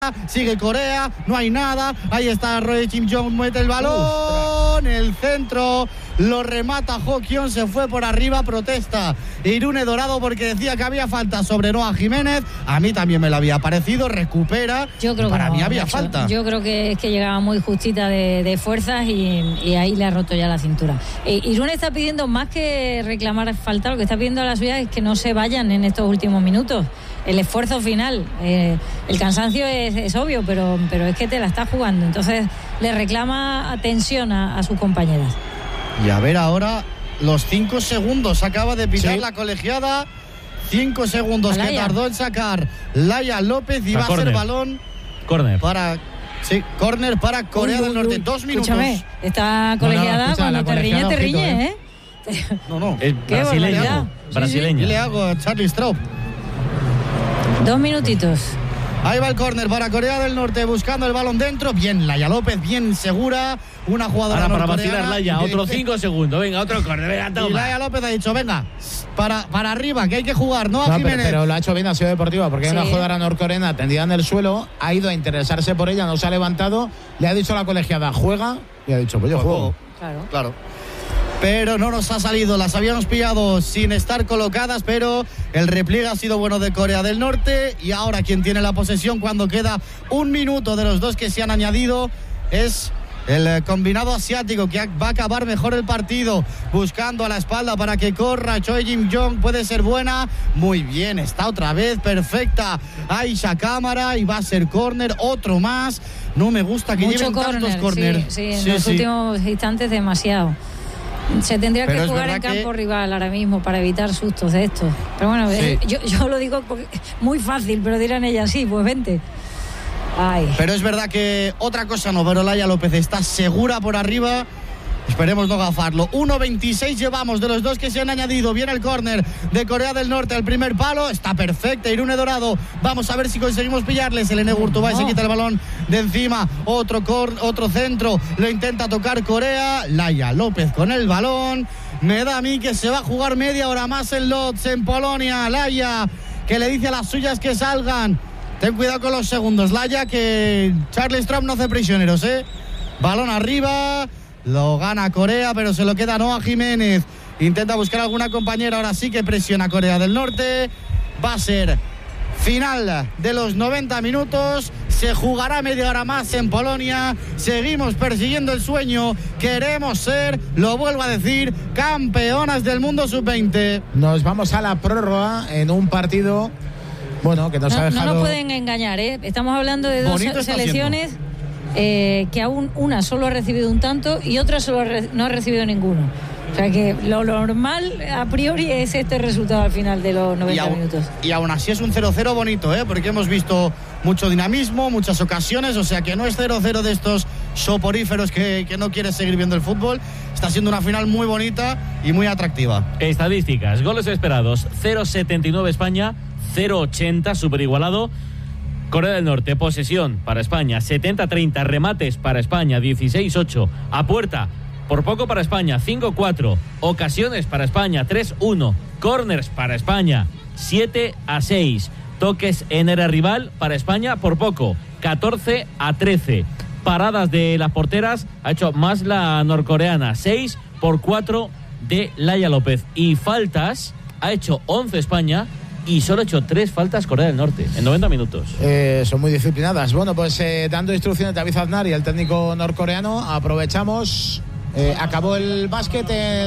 Sigue Corea, no hay nada. Ahí está Roy Kim Jong, mete el balón, el centro, lo remata Ho-Kyon, se fue por arriba, protesta Irune Dorado porque decía que había falta sobre Noah Jiménez. A mí también me lo había parecido, recupera. Yo creo para que mí había falta. Yo creo que es que llegaba muy justita de fuerzas y ahí le ha roto ya la cintura. Irune está pidiendo más que reclamar falta, lo que está pidiendo a la suya es que no se vayan en estos últimos minutos. El esfuerzo final, el cansancio es obvio, pero es que te la está jugando. Entonces le reclama atención a sus compañeras. Y a ver ahora los 5 segundos. Acaba de pitar la colegiada. 5 segundos que tardó en sacar Laia López y va a ser balón. Córner. Córner para Corea del Norte. 2 minutos. Escúchame, esta colegiada cuando te riñe, te riñe, ¿eh? No. Es brasileño. Brasileño. ¿Qué le hago a Charlie Straub? 2 minutitos. Ahí va el córner para Corea del Norte buscando el balón dentro. Bien, Laia López, bien segura. Una jugadora para vacilar Laia, otros 5 segundos. Venga, otro córner, venga, toma. Y Laia López ha dicho, venga, para arriba, que hay que jugar, ¿no? A Jiménez. Pero lo ha hecho bien, ha sido deportiva, porque hay una jugadora norcoreana tendida en el suelo, ha ido a interesarse por ella, no se ha levantado, le ha dicho a la colegiada, juega, y ha dicho, pues yo juego. Claro. Pero no nos ha salido, las habíamos pillado sin estar colocadas, pero el repliegue ha sido bueno de Corea del Norte y ahora quien tiene la posesión cuando queda 1 minuto de los 2 que se han añadido es el combinado asiático, que va a acabar mejor el partido, buscando a la espalda para que corra Choi Jim-jong, puede ser buena, muy bien, está otra vez perfecta Aisha Cámara y va a ser córner, otro más. No me gusta que lleven tantos córner. Sí, en los últimos instantes demasiado. Se tendría que jugar en campo rival ahora mismo para evitar sustos de estos. Pero bueno, yo lo digo porque muy fácil, pero dirán ellas, sí, pues vente. Ay. Pero es verdad que otra cosa no, pero Laia López está segura por arriba. Esperemos no gafarlo. 1.26 llevamos de los 2 que se han añadido. Viene el córner de Corea del Norte. El primer palo está perfecta. Irune Dorado. Vamos a ver si conseguimos pillarles. El Urtubay se quita el balón de encima. Otro centro. Lo intenta tocar Corea. Laia López con el balón. Me da a mí que se va a jugar media hora más en Lodz, en Polonia. Laia, que le dice a las suyas que salgan. Ten cuidado con los segundos, Laia, que Charlie Straub no hace prisioneros, ¿eh? Balón arriba. Lo gana Corea, pero se lo queda Noah Jiménez. Intenta buscar alguna compañera. Ahora sí que presiona Corea del Norte. Va a ser final de los 90 minutos. Se jugará media hora más en Polonia. Seguimos persiguiendo el sueño. Queremos ser, lo vuelvo a decir, campeonas del mundo sub-20. Nos vamos a la prórroga en un partido, bueno, que nos ha dejado... No nos pueden engañar, ¿eh? Estamos hablando de 2 selecciones... que aún una solo ha recibido un tanto y otra solo no ha recibido ninguno. O sea que lo normal a priori es este resultado al final de los 90 minutos. Y aún así es un 0-0 bonito, porque hemos visto mucho dinamismo, muchas ocasiones, o sea que no es 0-0 de estos soporíferos que no quieres seguir viendo el fútbol. Está siendo una final muy bonita y muy atractiva. Estadísticas, goles esperados, 0,79 España, 0,80, súper igualado. Corea del Norte, posesión para España, 70-30, remates para España, 16-8, a puerta, por poco para España, 5-4, ocasiones para España, 3-1, corners para España, 7-6, toques en área rival para España, por poco, 14-13, paradas de las porteras, ha hecho más la norcoreana, 6-4 de Laia López, y faltas, ha hecho 11 España, y solo ha hecho 3 faltas Corea del Norte en 90 minutos. Son muy disciplinadas. Bueno, pues dando instrucciones David Aznar y el técnico norcoreano, aprovechamos. Acabó el básquet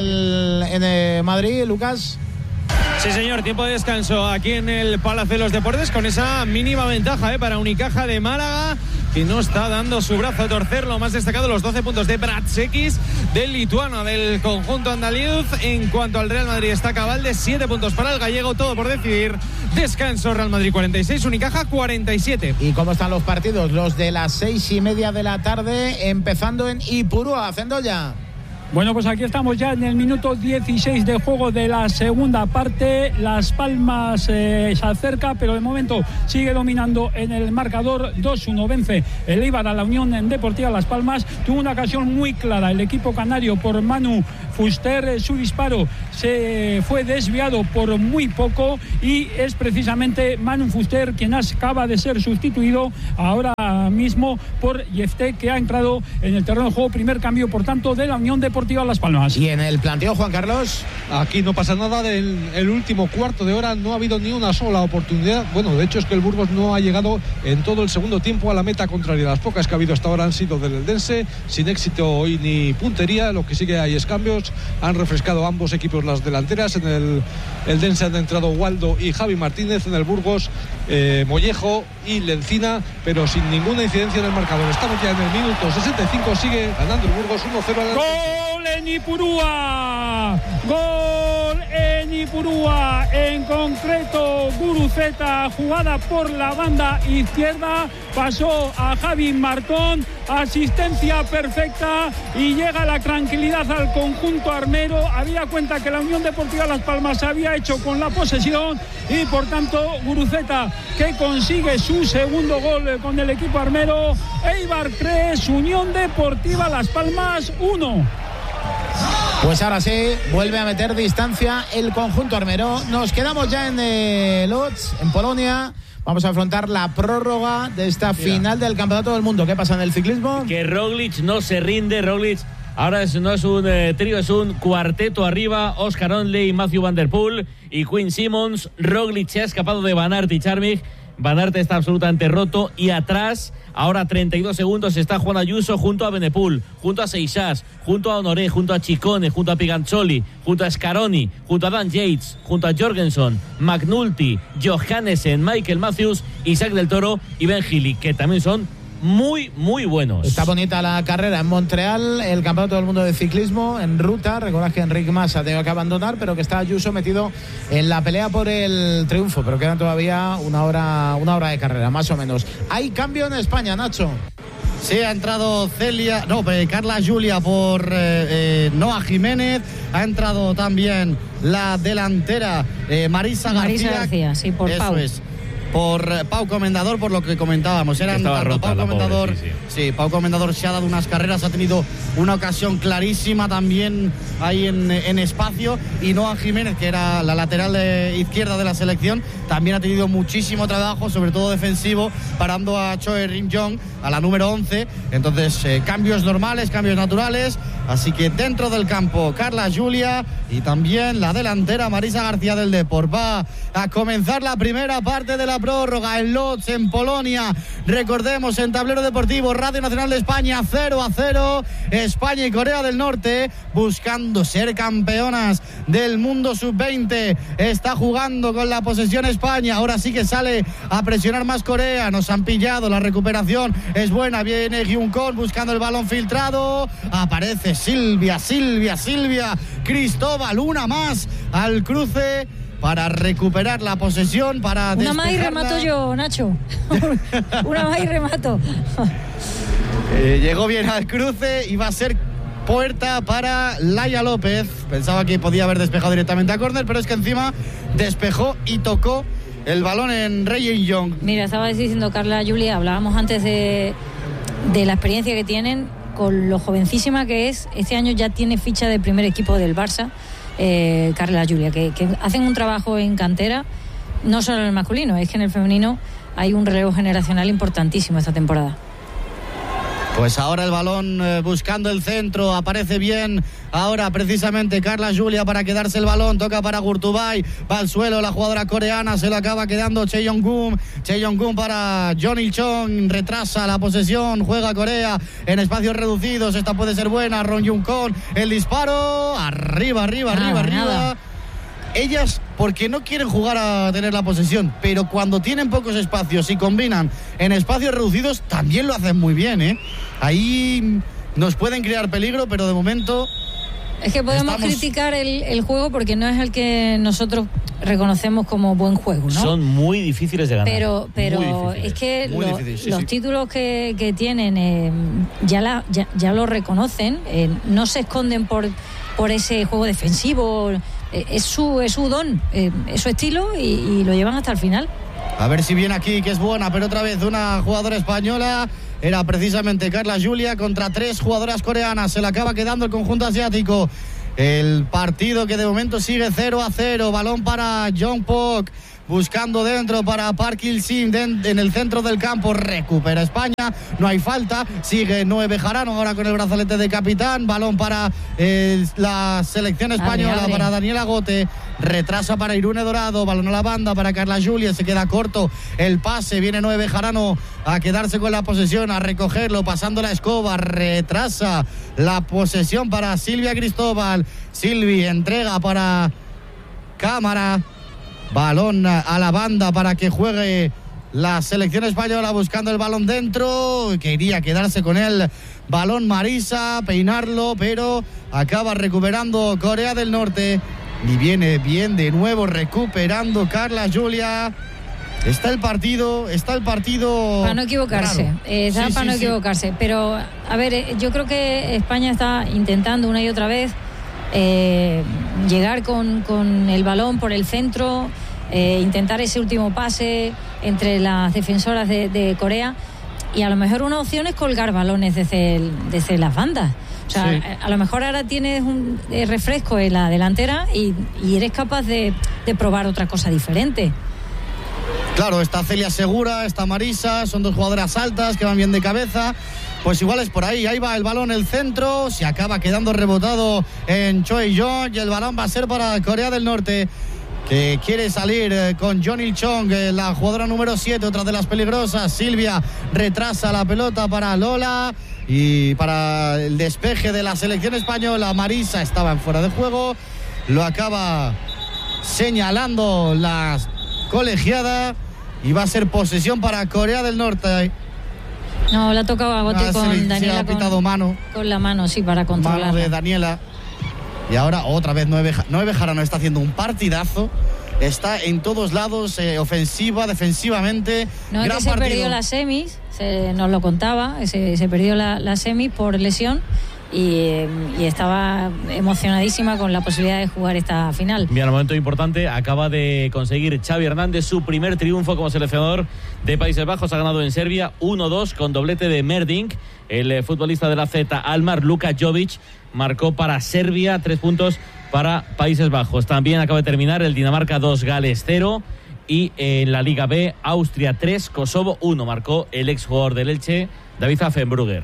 en Madrid, Lucas. Sí, señor, tiempo de descanso aquí en el Palacio de los Deportes con esa mínima ventaja para Unicaja de Málaga, que no está dando su brazo a torcer. Lo más destacado, los 12 puntos de Bratsekis, del lituano del conjunto andaluz. En cuanto al Real Madrid, está Cabalde, 7 puntos para el gallego, todo por decidir. Descanso, Real Madrid 46, Unicaja 47. ¿Y cómo están los partidos? Los de las 6:30 de la tarde, empezando en Ipurúa, Zendoya. Bueno, pues aquí estamos ya en el minuto 16 de juego de la segunda parte. Las Palmas se acerca, pero de momento sigue dominando en el marcador. 2-1 vence el Eibar a la Unión Deportiva Las Palmas. Tuvo una ocasión muy clara el equipo canario por Manu Fuster. Su disparo se fue desviado por muy poco y es precisamente Manu Fuster quien acaba de ser sustituido ahora mismo por Yefté, que ha entrado en el terreno de juego. Primer cambio, por tanto, de la Unión Deportiva Las Palmas. Y en el planteo, Juan Carlos, aquí no pasa nada. Del el último cuarto de hora no ha habido ni una sola oportunidad. Bueno, de hecho es que el Burgos no ha llegado en todo el segundo tiempo a la meta contraria. Las pocas que ha habido hasta ahora han sido del Eldense, sin éxito hoy ni puntería. Lo que sigue hay es cambios. Han refrescado ambos equipos las delanteras. En el Eldense han entrado Waldo y Javi Martínez. En el Burgos Mollejo y Lencina, pero sin ninguna incidencia en el marcador. Estamos ya en el minuto 65. Sigue ganando el Burgos 1-0 al ¡Gol en Ipurúa! ¡Gol en Ipurúa! En concreto, Guruceta, jugada por la banda izquierda, pasó a Javi Martón, asistencia perfecta y llega la tranquilidad al conjunto armero. Había cuenta que la Unión Deportiva Las Palmas había hecho con la posesión y por tanto Guruceta, que consigue su segundo gol con el equipo armero. Eibar 3, Unión Deportiva Las Palmas 1. Pues ahora sí, vuelve a meter distancia el conjunto armero. Nos quedamos ya en Lodz, en Polonia. Vamos a afrontar la prórroga de esta final del Campeonato del Mundo. ¿Qué pasa en el ciclismo? Que Roglic no se rinde. Roglic ahora no es un trío, es un cuarteto arriba. Oscar Onley, Matthew Van Der Poel y Quinn Simmons. Roglic se ha escapado de Van Aert y Charmig. Van Aert está absolutamente roto y atrás, ahora 32 segundos, está Juan Ayuso junto a Benepul, junto a Seixas, junto a Honoré, junto a Ciccone, junto a Piganzoli, junto a Scaroni, junto a Dan Yates, junto a Jorgensen, McNulty, Johannesen, Michael Matthews, Isaac del Toro y Ben Gili, que también son muy, muy buenos. Está bonita la carrera en Montreal, el Campeonato del Mundo de Ciclismo en ruta. Recordad que Enric Mas ha tenido que abandonar, pero que está Ayuso metido en la pelea por el triunfo, pero quedan todavía una hora de carrera, más o menos. Hay cambio en España, Nacho. Sí, ha entrado Carla Julia por Noa Jiménez. Ha entrado también la delantera Marisa García, sí, por eso Pau. Es. Por Pau Comendador, por lo que comentábamos. Eran estaba tanto rota, Pau la Comendador. pobre, sí. Pau Comendador se ha dado unas carreras, ha tenido una ocasión clarísima también ahí en espacio. Y Noa Jiménez, que era la lateral izquierda de la selección, también ha tenido muchísimo trabajo, sobre todo defensivo, parando a Choe Rim-Jong, a la número 11. Entonces, cambios normales, cambios naturales. Así que dentro del campo, Carla Julia y también la delantera Marisa García del Depor. Va a comenzar la primera parte de la prórroga en Lodz, en Polonia. Recordemos, en Tablero Deportivo, Radio Nacional de España, 0-0. España y Corea del Norte buscando ser campeonas del mundo sub-20. Está jugando con la posesión España. Ahora sí que sale a presionar más Corea. Nos han pillado, la recuperación es buena. Viene Hyunkon buscando el balón filtrado. Aparece Silvia. Cristóbal, una más al cruce para recuperar la posesión, para una más y remato yo, Nacho. Una más y remato. Llegó bien al cruce y va a ser puerta para Laia López. Pensaba que podía haber despejado directamente a córner, pero es que encima despejó y tocó el balón en Ryan Young. Mira, estaba diciendo Carla Julia, hablábamos antes de la experiencia que tienen, con lo jovencísima que es. Este año ya tiene ficha del primer equipo del Barça, Carla Julia, que hacen un trabajo en cantera, no solo en el masculino, es que en el femenino hay un relevo generacional importantísimo esta temporada. Pues ahora el balón buscando el centro, aparece bien ahora precisamente Carla Julia para quedarse el balón, toca para Gurtubay, va al suelo la jugadora coreana, se lo acaba quedando Che Yong-gun para John Il-chong, retrasa la posesión, juega Corea en espacios reducidos, esta puede ser buena, Ron Yun-kon, el disparo, arriba. Ellas, porque no quieren jugar a tener la posesión, pero cuando tienen pocos espacios y combinan en espacios reducidos, también lo hacen muy bien, ¿eh? Ahí nos pueden crear peligro, pero de momento... Es que podemos criticar el juego porque no es el que nosotros reconocemos como buen juego, ¿no? Son muy difíciles de ganar. Pero es que los títulos que tienen ya lo reconocen, no se esconden por ese juego defensivo. Es su don, es su estilo y lo llevan hasta el final. A ver si viene aquí, que es buena, pero otra vez una jugadora española. Era precisamente Carla Julia contra 3 jugadoras coreanas. Se la acaba quedando el conjunto asiático. El partido que de momento sigue 0-0. Balón para Jongpok. Buscando dentro para Park Il-sim en el centro del campo. Recupera España. No hay falta. Sigue Noé Bejarano ahora con el brazalete de capitán. Balón para la selección española, para Daniela Gote. Retrasa para Irune Dorado. Balón a la banda para Carla Julia. Se queda corto el pase. Viene Noé Bejarano a quedarse con la posesión, a recogerlo, pasando la escoba. Retrasa la posesión para Silvia Cristóbal. Silvi entrega para Cámara. Balón a la banda para que juegue la selección española, buscando el balón dentro. Quería quedarse con el balón Marisa, peinarlo, pero acaba recuperando Corea del Norte. Y viene bien de nuevo recuperando Carla Julia. Está el partido. Para no equivocarse. Equivocarse. Pero, a ver, yo creo que España está intentando una y otra vez llegar con el balón por el centro, intentar ese último pase entre las defensoras de Corea, y a lo mejor una opción es colgar balones desde las bandas. O sea, sí. A lo mejor ahora tienes un refresco en la delantera y eres capaz de probar otra cosa diferente. Claro, está Celia Segura, está Marisa, son dos jugadoras altas que van bien de cabeza. Pues igual es por ahí va el balón, el centro, se acaba quedando rebotado en Choi-Jong y el balón va a ser para Corea del Norte, que quiere salir con John Il-chong, la jugadora número 7, otra de las peligrosas. Silvia retrasa la pelota para Lola y para el despeje de la selección española. Marisa estaba en fuera de juego, lo acaba señalando la colegiada y va a ser posesión para Corea del Norte. No, le ha tocado a Gote con Daniela. Ha pitado mano. Con la mano, sí, para controlarla. Mano de Daniela. Y ahora otra vez Noé Bejarano está haciendo un partidazo. Está en todos lados, ofensiva, defensivamente. No, es que se perdió las semis, nos lo contaba, se perdió la semis por lesión. Y estaba emocionadísima con la posibilidad de jugar esta final. Mira, un momento importante, acaba de conseguir Xavi Hernández su primer triunfo como seleccionador de Países Bajos. Ha ganado en Serbia 1-2 con doblete de Merdink. El futbolista de la Z Almar Luka Jovic marcó para Serbia, 3 puntos para Países Bajos. También acaba de terminar el Dinamarca 2, Gales 0. Y en la Liga B, Austria 3, Kosovo 1. Marcó el exjugador del Elche, David Affenbrugger.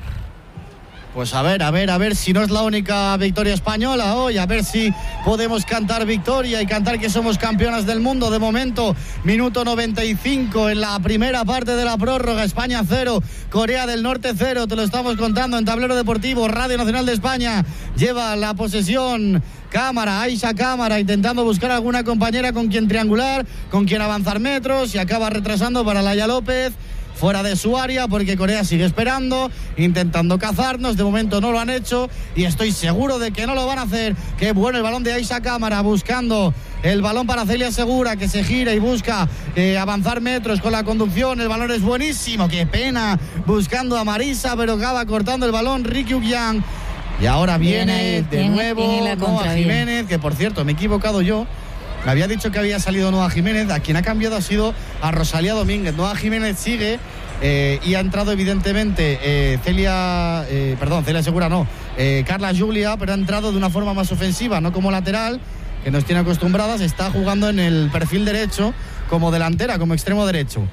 Pues a ver si no es la única victoria española hoy, a ver si podemos cantar victoria y cantar que somos campeonas del mundo. De momento, minuto 95 en la primera parte de la prórroga. España 0, Corea del Norte 0, te lo estamos contando en Tablero Deportivo, Radio Nacional de España. Lleva la posesión Cámara, Aisha Cámara, intentando buscar alguna compañera con quien triangular, con quien avanzar metros, y acaba retrasando para Laia López. Fuera de su área, porque Corea sigue esperando, intentando cazarnos. De momento no lo han hecho y estoy seguro de que no lo van a hacer. Qué bueno el balón de Aisha Cámara, buscando el balón para Celia Segura, que se gira y busca avanzar metros con la conducción. El balón es buenísimo, qué pena, buscando a Marisa, pero acaba cortando el balón Ricky Ugyang. Y ahora viene de nuevo Noa Jiménez, que por cierto me he equivocado yo. Me había dicho que había salido Noa Jiménez. A quien ha cambiado ha sido a Rosalía Domínguez. Noa Jiménez sigue y ha entrado evidentemente Celia Segura no, Carla Julia, pero ha entrado de una forma más ofensiva, no como lateral, que nos tiene acostumbradas. Está jugando en el perfil derecho como delantera, como extremo derecho,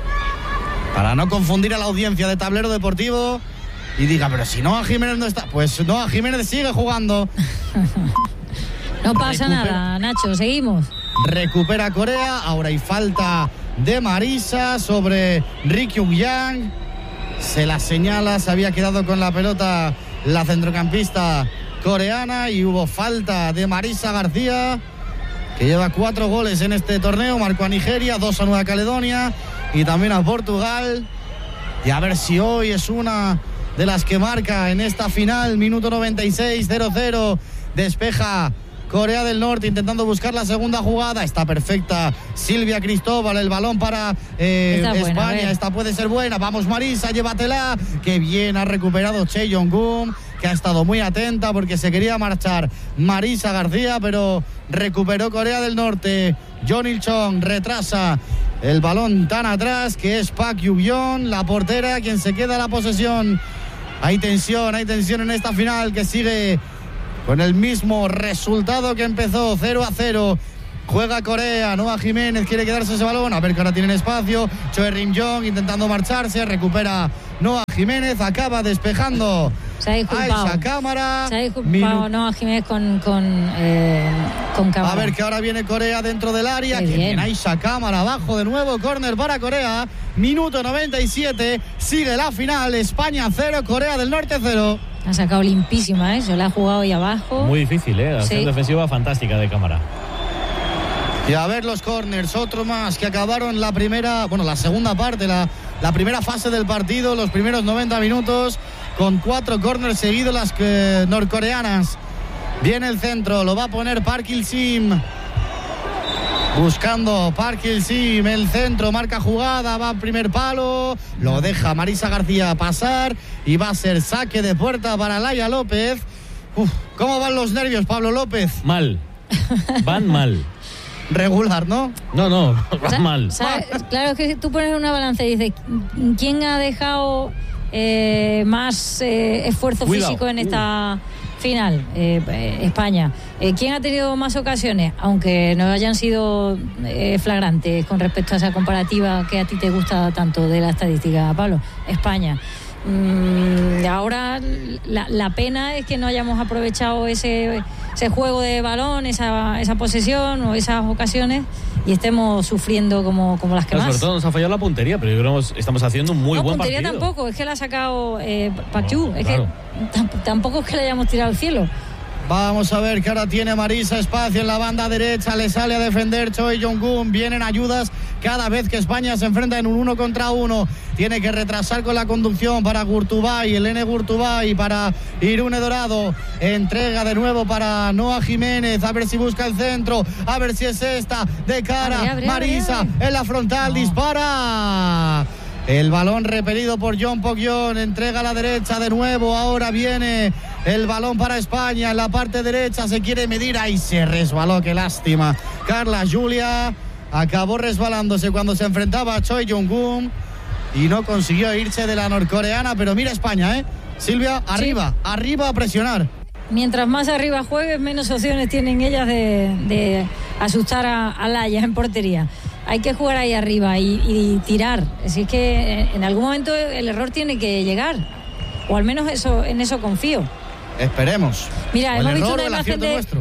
para no confundir a la audiencia de Tablero Deportivo y diga, pero si Noa Jiménez no está, pues Noa Jiménez sigue jugando. No pasa nada, Nacho, seguimos. Recupera Corea, ahora hay falta de Marisa sobre Ricky Ugyang. Se la señala, se había quedado con la pelota la centrocampista coreana y hubo falta de Marisa García, que lleva 4 goles en este torneo. Marcó a Nigeria, 2 a Nueva Caledonia y también a Portugal. Y a ver si hoy es una de las que marca en esta final. Minuto 96, 0-0. Despeja Corea del Norte intentando buscar la segunda jugada. Está perfecta Silvia Cristóbal. El balón para España. Esta puede ser buena. Vamos Marisa, llévatela. Qué bien ha recuperado Che Jong-un, que ha estado muy atenta porque se quería marchar Marisa García, pero recuperó Corea del Norte. John Il-chong retrasa el balón tan atrás, que es Park Yu-byeon, la portera, quien se queda la posesión. Hay tensión en esta final, que sigue con el mismo resultado que empezó, 0-0. Juega Corea, Noah Jiménez quiere quedarse ese balón, a ver que ahora tienen espacio. Choi Rim-jong intentando marcharse, recupera Noah Jiménez, acaba despejando Aisha Cámara. Se ha disculpado Noah Jiménez con Cámara. A ver que ahora viene Corea dentro del área. Qué que bien. Aisha Cámara abajo de nuevo, córner para Corea. Minuto 97, sigue la final. España 0, Corea del Norte 0. Ha sacado limpísima, se la ha jugado ahí abajo. Muy difícil, la acción defensiva fantástica de Cámara. Y a ver los corners, otro más que acabaron la segunda parte, la primera fase del partido, los primeros 90 minutos, con 4 corners seguidos las norcoreanas. Viene el centro, lo va a poner Park Il-sim. Buscando Park Il-sim, el centro, marca jugada, va al primer palo, lo deja Marisa García pasar y va a ser saque de puerta para Laia López. ¿Cómo van los nervios, Pablo López? Mal, van mal. Regular, ¿no? No, va mal. Claro, es que tú pones una balanza y dices, ¿quién ha dejado más esfuerzo físico en esta final? España. ¿Quién ha tenido más ocasiones? Aunque no hayan sido flagrantes con respecto a esa comparativa que a ti te gusta tanto de la estadística, Pablo. España. Ahora la pena es que no hayamos aprovechado ese juego de balón, esa posesión o esas ocasiones y estemos sufriendo como las que más. Sobre todo nos ha fallado la puntería, pero yo creo que estamos haciendo un muy buen partido. No, puntería tampoco, es que la ha sacado Pachú, No, es claro. que tampoco es que la hayamos tirado al cielo. Vamos a ver que ahora tiene Marisa espacio en la banda derecha, le sale a defender Choi Jong-un, vienen ayudas cada vez que España se enfrenta en un 1 contra 1, tiene que retrasar con la conducción para Gurtubay, Elene Gurtubay para Irune Dorado, entrega de nuevo para Noah Jiménez, a ver si busca el centro, a ver si es esta, de cara, abre, Marisa en la frontal, dispara. El balón repelido por John Pok-yeon, entrega a la derecha de nuevo, ahora viene el balón para España, en la parte derecha se quiere medir, ahí se resbaló, qué lástima. Carla Julia acabó resbalándose cuando se enfrentaba a Choi Jong-un y no consiguió irse de la norcoreana, pero mira España, Silvia, arriba a presionar. Mientras más arriba juegues, menos opciones tienen ellas de asustar a Laia en portería. Hay que jugar ahí arriba y tirar. Así es que en algún momento el error tiene que llegar. O al menos en eso confío. Esperemos. Mira, hemos visto una imagen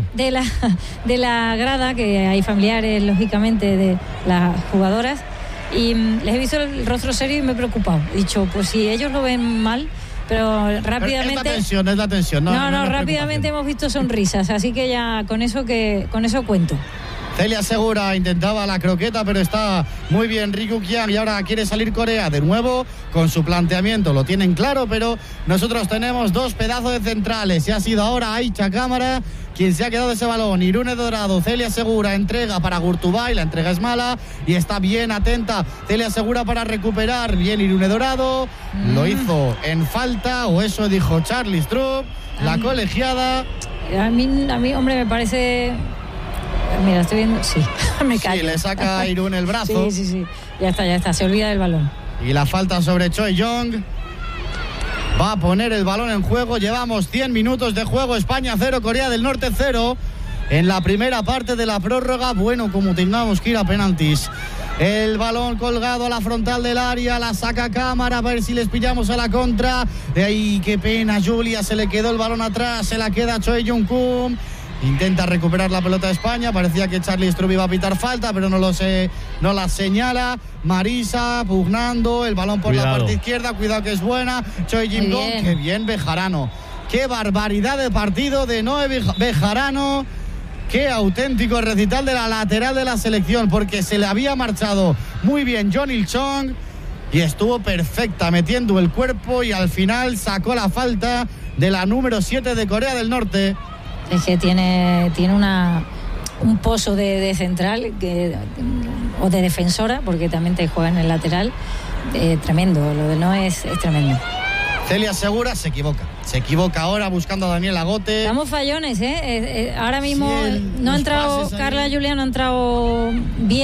de la grada, que hay familiares, lógicamente, de las jugadoras. Y les he visto el rostro serio y me he preocupado. He dicho, pues si ellos lo ven mal, pero rápidamente... Es la tensión. No, rápidamente hemos visto sonrisas. Así que ya con eso cuento. Celia Segura intentaba la croqueta, pero está muy bien Riku Kiang y ahora quiere salir Corea de nuevo con su planteamiento. Lo tienen claro, pero nosotros tenemos 2 pedazos de centrales y ha sido ahora Aisha Cámara quien se ha quedado ese balón. Irune Dorado, Celia Segura, entrega para Gurtubay, la entrega es mala y está bien atenta Celia Segura para recuperar. Bien Irune Dorado, lo hizo en falta, o eso dijo Charlie Strupp, la colegiada. A mí, hombre, me parece... Mira, estoy viendo... Sí, me callo. Sí, le saca a Irune el brazo. Sí. Ya está, se olvida del balón. Y la falta sobre Choi Jong. Va a poner el balón en juego. Llevamos 100 minutos de juego. España 0, Corea del Norte 0. En la primera parte de la prórroga. Bueno, como tengamos que ir a penaltis. El balón colgado a la frontal del área. La saca Cámara. A ver si les pillamos a la contra. De ahí, qué pena, Julia. Se le quedó el balón atrás. Se la queda Choi Jong-un. Intenta recuperar la pelota de España. Parecía que Charlie Strupp iba a pitar falta, pero no la señala. Marisa pugnando el balón por la parte izquierda. Cuidado que es buena. Choi Jim-gong. Qué bien Bejarano. Qué barbaridad de partido de Noé Bejarano. Qué auténtico recital de la lateral de la selección, porque se le había marchado muy bien John Il-chong y estuvo perfecta metiendo el cuerpo y al final sacó la falta de la número 7 de Corea del Norte. Es que tiene un pozo de central o de defensora, porque también te juega en el lateral, tremendo. Lo de Noé es tremendo. Celia Segura se equivoca ahora buscando a Daniel Agote. Estamos fallones, ahora mismo no ha entrado Carla Julia, no ha entrado bien,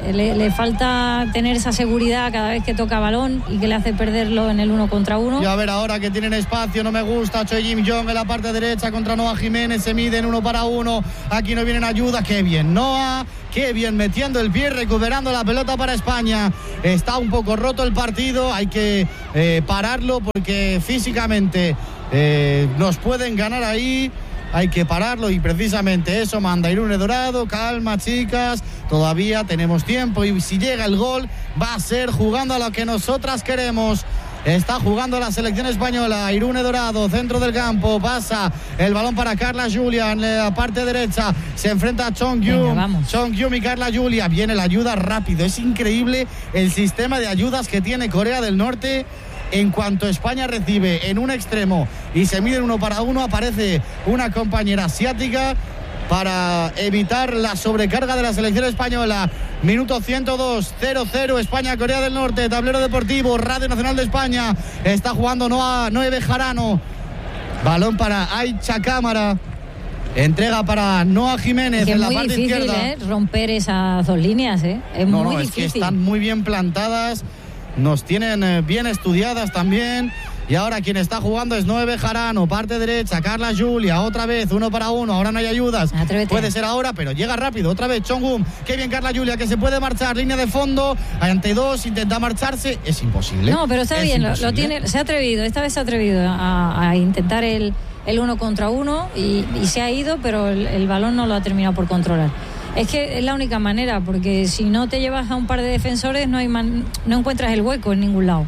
Le falta tener esa seguridad cada vez que toca balón y que le hace perderlo en el 1 contra 1. Y a ver ahora que tienen espacio, no me gusta. Choi Jim Jong en la parte derecha contra Noah Jiménez, se miden 1 para 1. Aquí no vienen ayudas. Qué bien Noah, qué bien metiendo el pie, recuperando la pelota para España. Está un poco roto el partido, hay que pararlo porque físicamente nos pueden ganar ahí. Hay que pararlo y precisamente eso manda Irune Dorado. Calma, chicas, todavía tenemos tiempo y si llega el gol va a ser jugando a lo que nosotras queremos. Está jugando la selección española. Irune Dorado, centro del campo, pasa el balón para Carla Julia en la parte derecha, se enfrenta a Chong Yum. Chong Yum y Carla Julia, viene la ayuda rápido. Es increíble el sistema de ayudas que tiene Corea del Norte. En cuanto España recibe en un extremo y se miden 1 para 1, aparece una compañera asiática para evitar la sobrecarga de la selección española. Minuto 102, 0-0, España-Corea del Norte, tablero deportivo, Radio Nacional de España. Está jugando Noé Bejarano. Balón para Aicha Cámara. Entrega para Noah Jiménez en la parte izquierda. Es muy difícil romper esas dos líneas, Es muy difícil. Es que están muy bien plantadas. Nos tienen bien estudiadas también. Y ahora quien está jugando es Noé Bejarano, parte derecha, Carla Julia, otra vez 1 para 1, ahora no hay ayudas. Atrévete. Puede ser ahora, pero llega rápido, otra vez Chong-Gum, qué bien Carla Julia, que se puede marchar, línea de fondo, ante 2, intenta marcharse, es imposible. No, pero está bien, lo tiene, se ha atrevido, esta vez se ha atrevido a intentar el 1 contra 1 y se ha ido, pero el balón no lo ha terminado por controlar. Es que es la única manera, porque si no te llevas a un par de defensores no encuentras el hueco en ningún lado.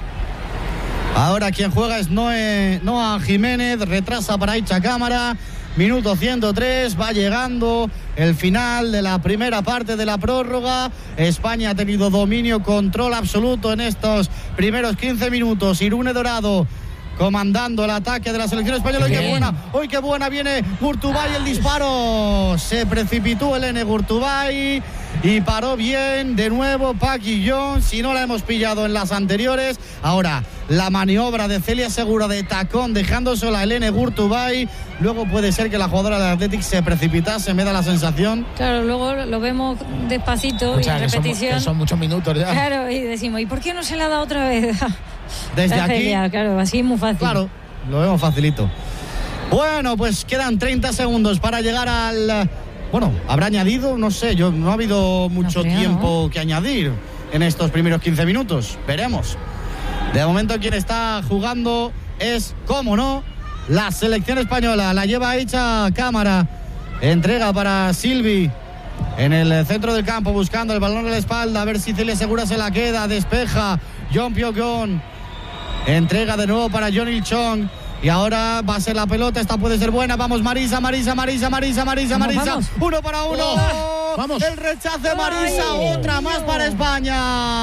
Ahora quien juega es Noah Jiménez, retrasa para Aicha Cámara. Minuto 103, va llegando el final de la primera parte de la prórroga. España ha tenido dominio, control absoluto en estos primeros 15 minutos. Irune Dorado comandando el ataque de la selección española. ¡Uy, qué buena! Viene Gurtubay, el disparo. Se precipitó el Gurtubay y paró bien de nuevo Park Ji-yeon. Si no la hemos pillado en las anteriores, ahora la maniobra de Celia Segura de tacón dejando sola a Helene Gurtubay. Luego puede ser que la jugadora de Athletic se precipitase, me da la sensación. Claro, luego lo vemos despacito y en repetición. Que son muchos minutos ya. Claro, y decimos, ¿y por qué no se la ha dado otra vez? Desde aquí, Celia, claro, así es muy fácil. Claro, lo vemos facilito. Bueno, pues quedan 30 segundos para llegar al... Bueno, habrá añadido, no sé, no ha habido mucho tiempo que añadir en estos primeros 15 minutos. Veremos. De momento quien está jugando es, cómo no, la selección española. La lleva Aicha Cámara. Entrega para Silvi en el centro del campo, buscando el balón a la espalda. A ver si Celia Segura se la queda. Despeja Jeon Pyong-gon. Entrega de nuevo para Jeon Il-chong. Y ahora va a ser la pelota, esta puede ser buena. Vamos, Marisa. 1 para 1. Vamos. El rechace Marisa, otra más para España.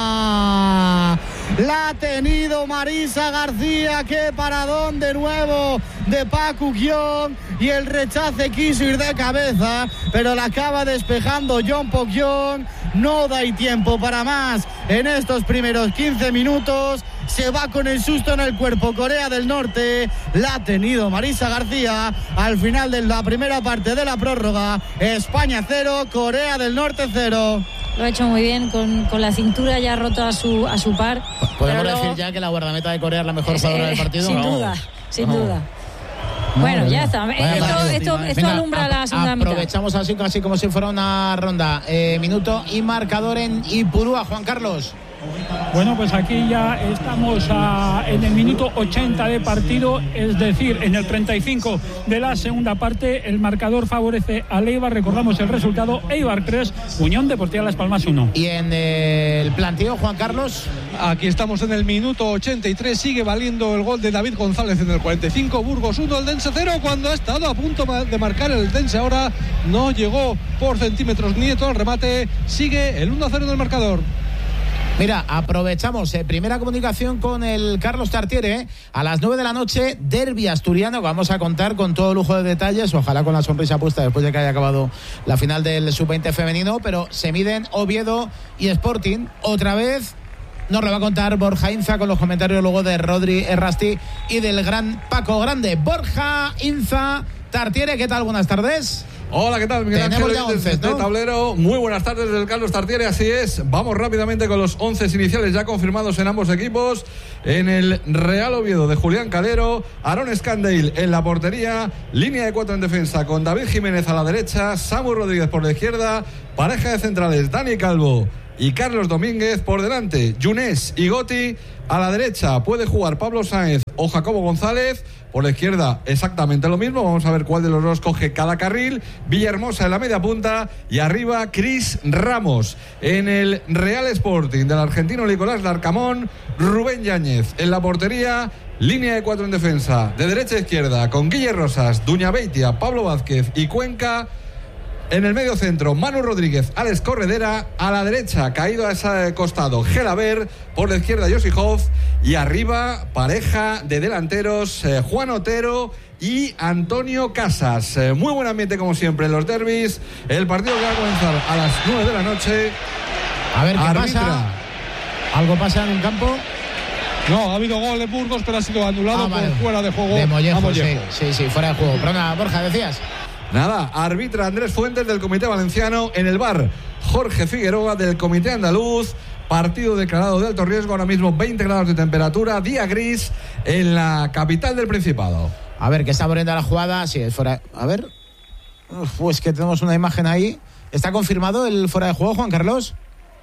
La ha tenido Marisa García, qué paradón de nuevo de Park Ji-yeon. Y el rechace quiso ir de cabeza, pero la acaba despejando Jeon Pyong-gon. No da tiempo para más en estos primeros 15 minutos. Se va con el susto en el cuerpo Corea del Norte. La ha tenido Marisa García al final de la primera parte de la prórroga. España 0, Corea del Norte 0. Lo ha hecho muy bien con la cintura ya roto a su par. ¿Podemos decir ya que la guardameta de Corea es la mejor jugadora del partido? Sin duda. Bueno, ya está. Esto alumbra la segunda mitad. Aprovechamos así casi como si fuera una ronda. Minuto y marcador en Ipurúa, Juan Carlos. Bueno, pues aquí ya estamos en el minuto 80 de partido, es decir, en el 35 de la segunda parte. El marcador favorece al Eibar. Recordamos el resultado: Eibar 3, Unión Deportiva Las Palmas 1. Y en el planteo, Juan Carlos. Aquí estamos en el minuto 83, sigue valiendo el gol de David González en el 45, Burgos 1, el Dense 0, cuando ha estado a punto de marcar el Dense. Ahora no llegó por centímetros Nieto al remate, sigue el 1-0 en el marcador. Mira, aprovechamos primera comunicación con el Carlos Tartiere, a las 9 de la noche, derbi asturiano. Vamos a contar con todo lujo de detalles, ojalá con la sonrisa puesta después de que haya acabado la final del Sub-20 femenino, pero se miden Oviedo y Sporting. Otra vez nos lo va a contar Borja Inza con los comentarios luego de Rodri Errasti y del gran Paco Grande. Borja Inza, Tartiere, ¿qué tal? Buenas tardes. Hola, ¿qué tal? Miguel Tenemos Ángel ya desde 11, ¿no? tablero. Muy buenas tardes desde el Carlos Tartiere, así es. Vamos rápidamente con los 11 iniciales ya confirmados en ambos equipos. En el Real Oviedo de Julián Calero, Aaron Scandale en la portería, línea de 4 en defensa con David Jiménez a la derecha, Samu Rodríguez por la izquierda, pareja de centrales Dani Calvo y Carlos Domínguez por delante, Younes y Goti. A la derecha puede jugar Pablo Sáenz o Jacobo González. Por la izquierda exactamente lo mismo. Vamos a ver cuál de los dos coge cada carril. Villahermosa en la media punta y arriba Cris Ramos. En el Real Sporting del argentino Nicolás Larcamón, Rubén Yáñez en la portería. Línea de 4 en defensa, de derecha a izquierda, con Guille Rosas, Duña Beitia, Pablo Vázquez y Cuenca. En el medio centro, Manu Rodríguez, Alex Corredera. A la derecha, caído a ese costado, Gelaber. Por la izquierda, Josi Hoff. Y arriba, pareja de delanteros, Juan Otero y Antonio Casas. Muy buen ambiente como siempre en los derbis. El partido que va a comenzar a las 9 de la noche. A ver qué pasa. ¿Algo pasa en un campo? No, ha habido gol en Burgos, pero ha sido anulado vale. por fuera de juego. De Mollejo, sí, fuera de juego. Perdona, Borja, decías. Nada, arbitra Andrés Fuentes del Comité Valenciano. En el VAR, Jorge Figueroa del Comité Andaluz. Partido declarado de alto riesgo, ahora mismo 20 grados de temperatura, día gris en la capital del Principado. A ver, que está abriendo la jugada, sí, es fuera. A ver, pues que tenemos una imagen ahí. ¿Está confirmado el fuera de juego, Juan Carlos?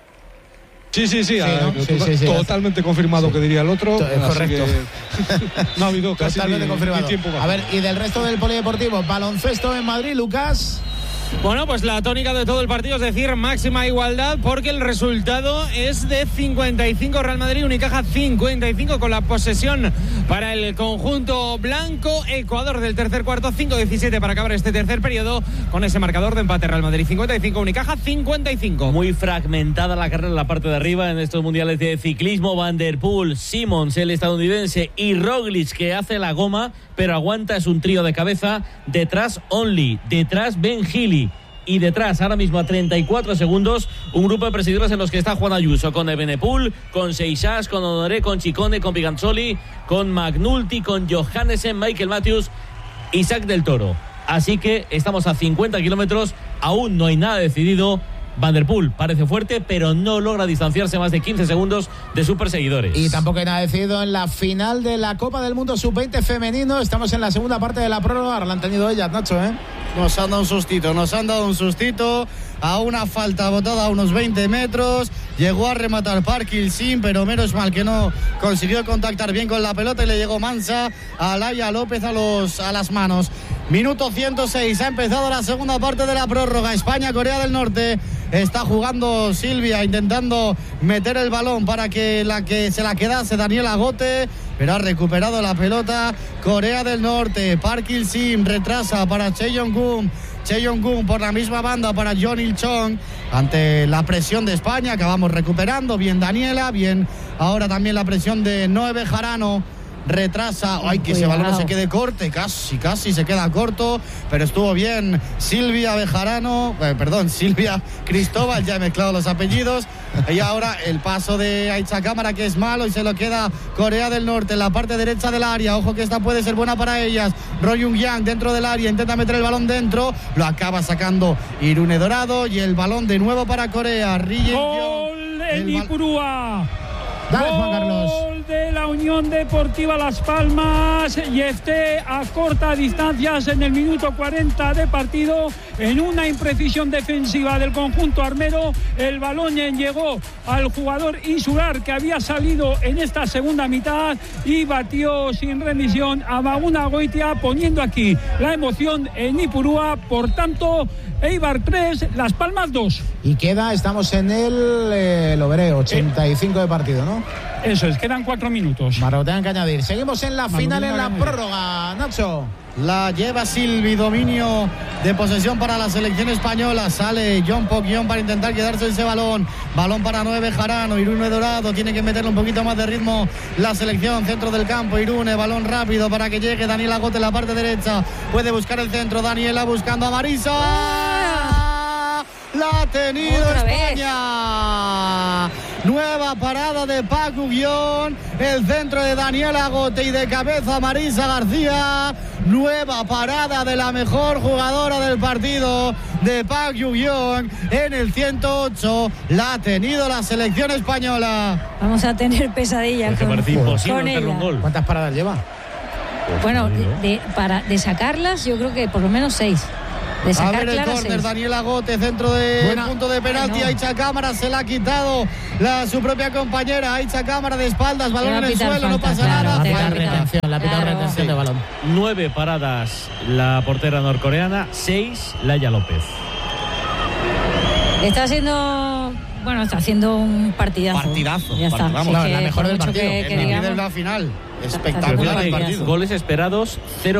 Sí, ¿no? Totalmente confirmado, que diría el otro. Correcto. No ha habido casi totalmente confirmado. Ni tiempo bajo. A ver, y del resto del polideportivo, baloncesto en Madrid, Lucas. Bueno, pues la tónica de todo el partido, es decir, máxima igualdad, porque el resultado es de 55 Real Madrid, Unicaja 55, con la posesión para el conjunto blanco. Ecuador del tercer cuarto, 5-17 para acabar este tercer periodo, con ese marcador de empate. Real Madrid 55, Unicaja 55. Muy fragmentada la carrera en la parte de arriba en estos mundiales de ciclismo. Van der Poel, Simons, el estadounidense, y Roglic, que hace la goma, pero aguanta, es un trío de cabeza. Detrás Only, detrás Ben Healy. Y detrás, ahora mismo a 34 segundos, un grupo de perseguidores en los que está Juan Ayuso, con Evenepoel, con Seixas, con Honoré, con Ciccone, con Piganzoli, con McNulty, con Johannesen, Michael Matthews, Isaac del Toro. Así que estamos a 50 kilómetros, aún no hay nada decidido. Van der Poel parece fuerte, pero no logra distanciarse más de 15 segundos de sus perseguidores. Y tampoco hay nada decidido en la final de la Copa del Mundo Sub-20 femenino. Estamos en la segunda parte de la prórroga. Ahora la han tenido ellas, Nacho, ¿eh? Nos han dado un sustito a una falta botada a unos 20 metros. Llegó a rematar Park Il-Sim, pero menos mal que no consiguió contactar bien con la pelota y le llegó mansa a Laia López a las manos. Minuto 106, ha empezado la segunda parte de la prórroga. España, Corea del Norte. Está jugando Silvia, intentando meter el balón para que se la quedase Daniela Gote, pero ha recuperado la pelota Corea del Norte. Park Il-Sim retrasa para Che Yong-gun por la misma banda para John Il-chong. Ante la presión de España, acabamos recuperando. Bien Daniela, bien ahora también la presión de Noé Bejarano. Retrasa, ay, que ese balón no se quede corte, casi se queda corto, pero estuvo bien Silvia Cristóbal, ya he mezclado los apellidos. Y ahora el paso de Aicha Cámara, que es malo, y se lo queda Corea del Norte en la parte derecha del área. Ojo que esta puede ser buena para ellas. Roh Jung-yang dentro del área, intenta meter el balón dentro, lo acaba sacando Irune Dorado, y el balón de nuevo para Corea. Gol en Ipurúa. Dale, Juan Carlos. Gol de la Unión Deportiva Las Palmas, y a corta distancias en el minuto 40 de partido, en una imprecisión defensiva del conjunto armero. El balón llegó al jugador insular que había salido en esta segunda mitad y batió sin remisión a Maguna Goitia, poniendo aquí la emoción en Ipurúa. Por tanto, Eibar 3, Las Palmas 2. Y estamos en lo veré, 85 de partido, ¿no? Eso es, quedan 4 minutos. Tengan que añadir. Seguimos en la final, en la prórroga, Nacho. La lleva Silvi, dominio de posesión para la selección española. Sale John Pok-Yon para intentar quedarse ese balón. Balón para Noé Bejarano. Irune Dorado tiene que meterle un poquito más de ritmo la selección. Centro del campo, Irune, balón rápido para que llegue Daniela Gote en la parte derecha. Puede buscar el centro, Daniela buscando a Marisa. La ha tenido España. Nueva parada de Paco Guión. El centro de Daniel Agote y de cabeza Marisa García. Nueva parada de la mejor jugadora del partido, de Paco Guión, en el 108. La ha tenido la selección española. Vamos a tener pesadillas Porque parece imposible meterle un gol. ¿Cuántas paradas lleva? Bueno, de sacarlas, yo creo que por lo menos 6. De sacar a ver el córner, Daniel Agote, centro de punto de penalti. No. Aicha Cámara se la ha quitado su propia compañera. Aicha Cámara de espaldas, balón en el suelo, falta, no pasa nada. La retención de balón. 9 paradas la portera norcoreana, 6 Laia López. Está haciendo un partidazo. Ya está. Vamos, la mejor del partido. El líder de la final. Espectacular el partido. Goles esperados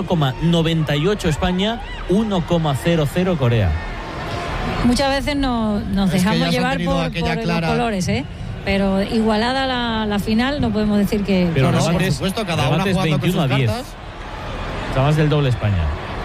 0,98 España, 1,00 Corea. Muchas veces nos dejamos llevar por los colores, pero igualada la final, no podemos decir que... Pero no, por supuesto, cada una jugando con sus cartas. Está más del doble España.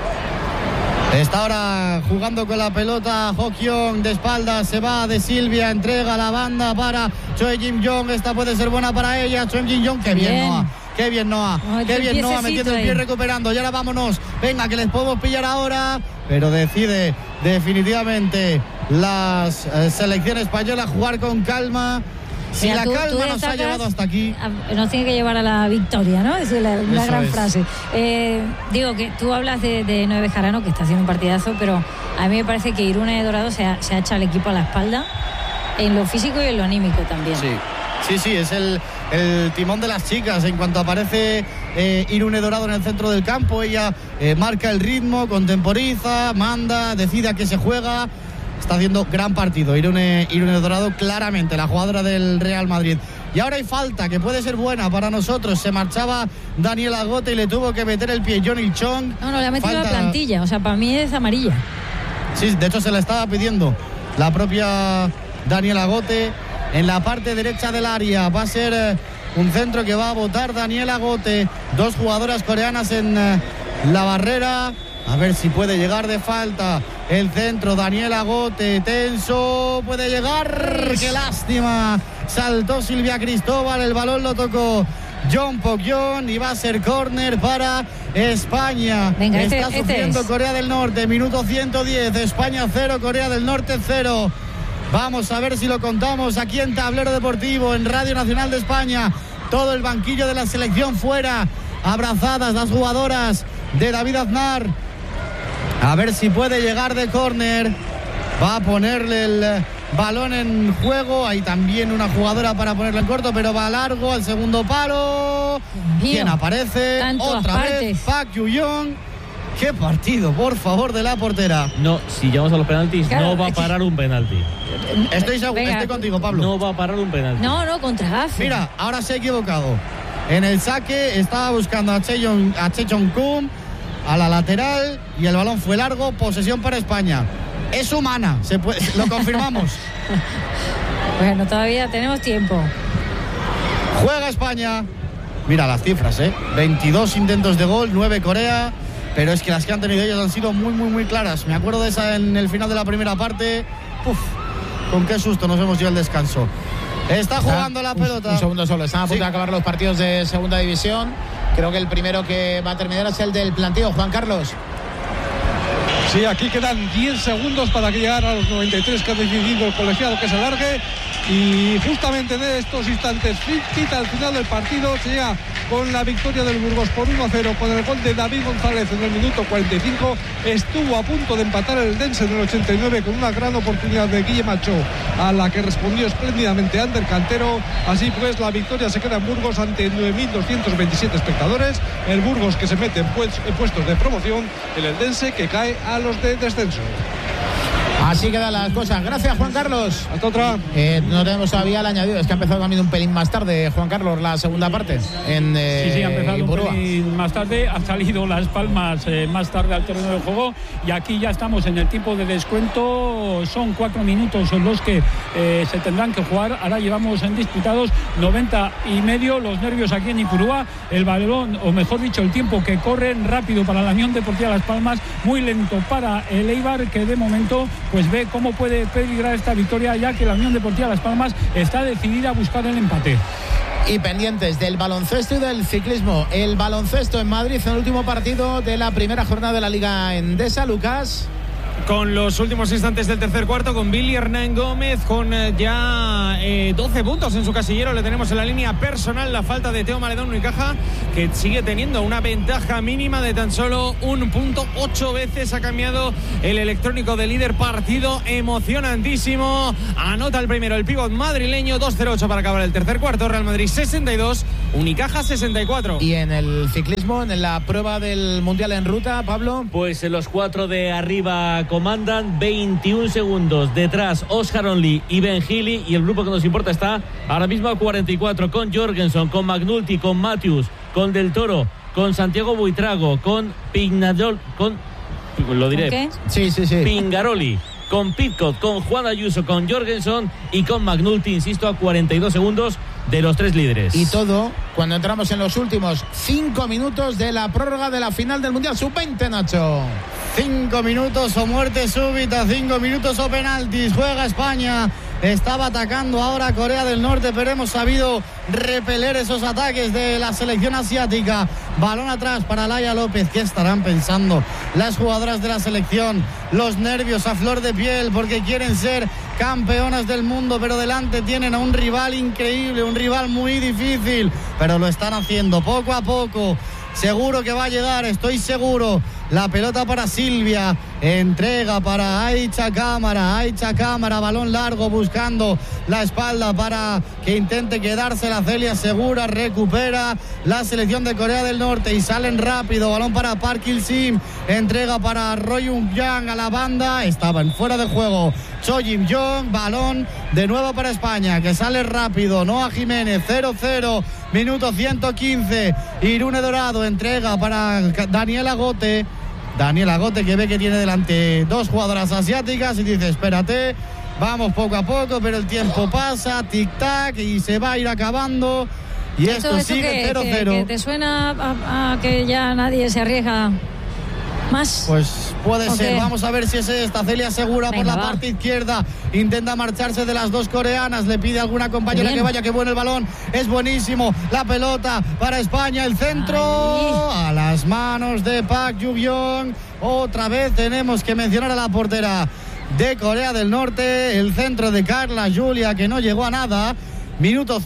Está ahora jugando con la pelota Ho-Kyung de espaldas, se va de Silvia, entrega la banda para Choi Jin-young. Esta puede ser buena para ella. Choi Jin-young, qué bien Noah. Qué bien Noah, metiendo el pie, recuperando. Y ahora vámonos, venga, que les podemos pillar ahora. Pero decide definitivamente la selección española jugar con calma. Si la calma nos ha llevado hasta aquí, nos tiene que llevar a la victoria, ¿no? Es una gran frase. Digo que tú hablas de Noé Bejarano, que está haciendo un partidazo, pero a mí me parece que Irune Dorado se ha echado al equipo a la espalda, en lo físico y en lo anímico también. Sí, es el timón de las chicas. En cuanto aparece Irune Dorado en el centro del campo, ella marca el ritmo, contemporiza, manda, decide a qué se juega. Está haciendo gran partido Irune Dorado, claramente la jugadora del Real Madrid. Y ahora hay falta que puede ser buena para nosotros. Se marchaba Daniel Agote y le tuvo que meter el pie Johnny Chong. No, le ha metido la plantilla. O sea, para mí es amarilla. Sí, de hecho se la estaba pidiendo la propia Daniel Agote. En la parte derecha del área va a ser un centro que va a botar Daniel Agote. 2 jugadoras coreanas en la barrera. A ver si puede llegar de falta el centro. Daniel Agote, tenso, puede llegar. ¡Qué lástima! Saltó Silvia Cristóbal, el balón lo tocó John Pok-yeon y va a ser córner para España. Venga, está sufriendo Corea del Norte, minuto 110, España 0, Corea del Norte 0. Vamos a ver si lo contamos aquí en Tablero Deportivo, en Radio Nacional de España. Todo el banquillo de la selección fuera, abrazadas las jugadoras de David Aznar. A ver si puede llegar de córner. Va a ponerle el balón en juego. Hay también una jugadora para ponerle en corto, pero va largo al segundo palo. ¿Quién aparece? Otra vez Park Yu-young. Qué partido, por favor, de la portera. No, si llegamos a los penaltis, claro, no va a parar un penalti. Estoy contigo, Pablo. No va a parar un penalti. No, contra Gafi. Mira, ahora se ha equivocado. En el saque estaba buscando a Chechon-kum a la lateral y el balón fue largo. Posesión para España. Es humana, lo confirmamos. Bueno, todavía tenemos tiempo. Juega España. Mira las cifras, 22 intentos de gol, 9 Corea. Pero es que las que han tenido ellos han sido muy, muy, muy claras. Me acuerdo de esa en el final de la primera parte. Uf, con qué susto nos hemos ido al descanso. Está jugando la pelota. Un segundo solo. Están a punto de acabar los partidos de segunda división. Creo que el primero que va a terminar es el del planteo. Juan Carlos. Sí, aquí quedan 10 segundos para que llegar a los 93 que ha decidido el colegiado que se alargue. Y justamente en estos instantes, cita al final del partido, se llega con la victoria del Burgos por 1-0 con el gol de David González en el minuto 45. Estuvo a punto de empatar el Dense en el 89 con una gran oportunidad de Guille Macho, a la que respondió espléndidamente Ander Cantero. Así pues, la victoria se queda en Burgos ante 9.227 espectadores. El Burgos que se mete en puestos de promoción, el Dense que cae a los de descenso. Así quedan las cosas. Gracias, Juan Carlos. Hasta otra. No tenemos todavía el añadido. Es que ha empezado también un pelín más tarde, Juan Carlos, la segunda parte. Sí, ha empezado un pelín más tarde. Ha salido Las Palmas más tarde al terreno de juego. Y aquí ya estamos en el tiempo de descuento. Son 4 minutos los que se tendrán que jugar. Ahora llevamos en disputados 90 y medio. Los nervios aquí en Ipurúa. El balón, o mejor dicho, el tiempo que corre rápido para la Unión Deportiva Las Palmas. Muy lento para el Eibar, que de momento pues ve cómo puede peligrar esta victoria, ya que la Unión Deportiva Las Palmas está decidida a buscar el empate. Y pendientes del baloncesto y del ciclismo. El baloncesto en Madrid en el último partido de la primera jornada de la Liga Endesa, Lucas. Con los últimos instantes del tercer cuarto, con Billy Hernán Gómez con ya 12 puntos en su casillero. Le tenemos en la línea personal la falta de Teo Maledón Unicaja, que sigue teniendo una ventaja mínima de tan solo 1 punto. 8 veces ha cambiado el electrónico de líder. Partido emocionantísimo. Anota el primero el pívot madrileño. 2-0-8 para acabar el tercer cuarto. Real Madrid 62, Unicaja 64. Y en el ciclismo, en la prueba del Mundial en ruta, Pablo. Pues los 4 de arriba comandan 21 segundos. Detrás Oscar Only y Ben Healy, y el grupo que nos importa está ahora mismo a 44, con Jorgensen, con McNulty, con Matthews, con Del Toro, con Santiago Buitrago, con Pignadol, con lo diré, ¿Qué? Sí. Pingaroli, con Pitcock, con Juan Ayuso, con Jorgensen y con McNulty, insisto, a 42 segundos de los 3 líderes. Y todo cuando entramos en los últimos 5 minutos de la prórroga de la final del Mundial Sub-20, Nacho. 5 minutos o muerte súbita, 5 minutos o penaltis. Juega España. Estaba atacando ahora Corea del Norte, pero hemos sabido repeler esos ataques de la selección asiática. Balón atrás para Laia López. ¿Qué estarán pensando las jugadoras de la selección? Los nervios a flor de piel porque quieren ser campeonas del mundo, pero delante tienen a un rival increíble, un rival muy difícil, pero lo están haciendo poco a poco. Seguro que va a llegar, estoy seguro. La pelota para Silvia, entrega para Aicha Cámara, balón largo buscando la espalda para que intente quedarse la Celia Segura. Recupera la selección de Corea del Norte y salen rápido. Balón para Park Il-sim, entrega para Roy Young a la banda, estaba en fuera de juego Cho Jim-young. Balón de nuevo para España, que sale rápido. Noa Jiménez, 0-0, minuto 115. Irune Dorado, entrega para Daniela Gote, que ve que tiene delante 2 jugadoras asiáticas y dice: espérate, vamos poco a poco, pero el tiempo pasa, tic-tac, y se va a ir acabando. Y esto sigue 0-0. ¿Que te suena a que ya nadie se arriesga más? Pues puede ser. qué? Vamos a ver si es esta. Celia Segura. Venga, por la parte izquierda intenta marcharse de las 2 coreanas, le pide a alguna compañera que vaya. Que bueno el balón, es buenísimo. La pelota para España, el centro a las manos de Park Ju-byung. Otra vez tenemos que mencionar a la portera de Corea del Norte. El centro de Carla Julia, que no llegó a nada. Minuto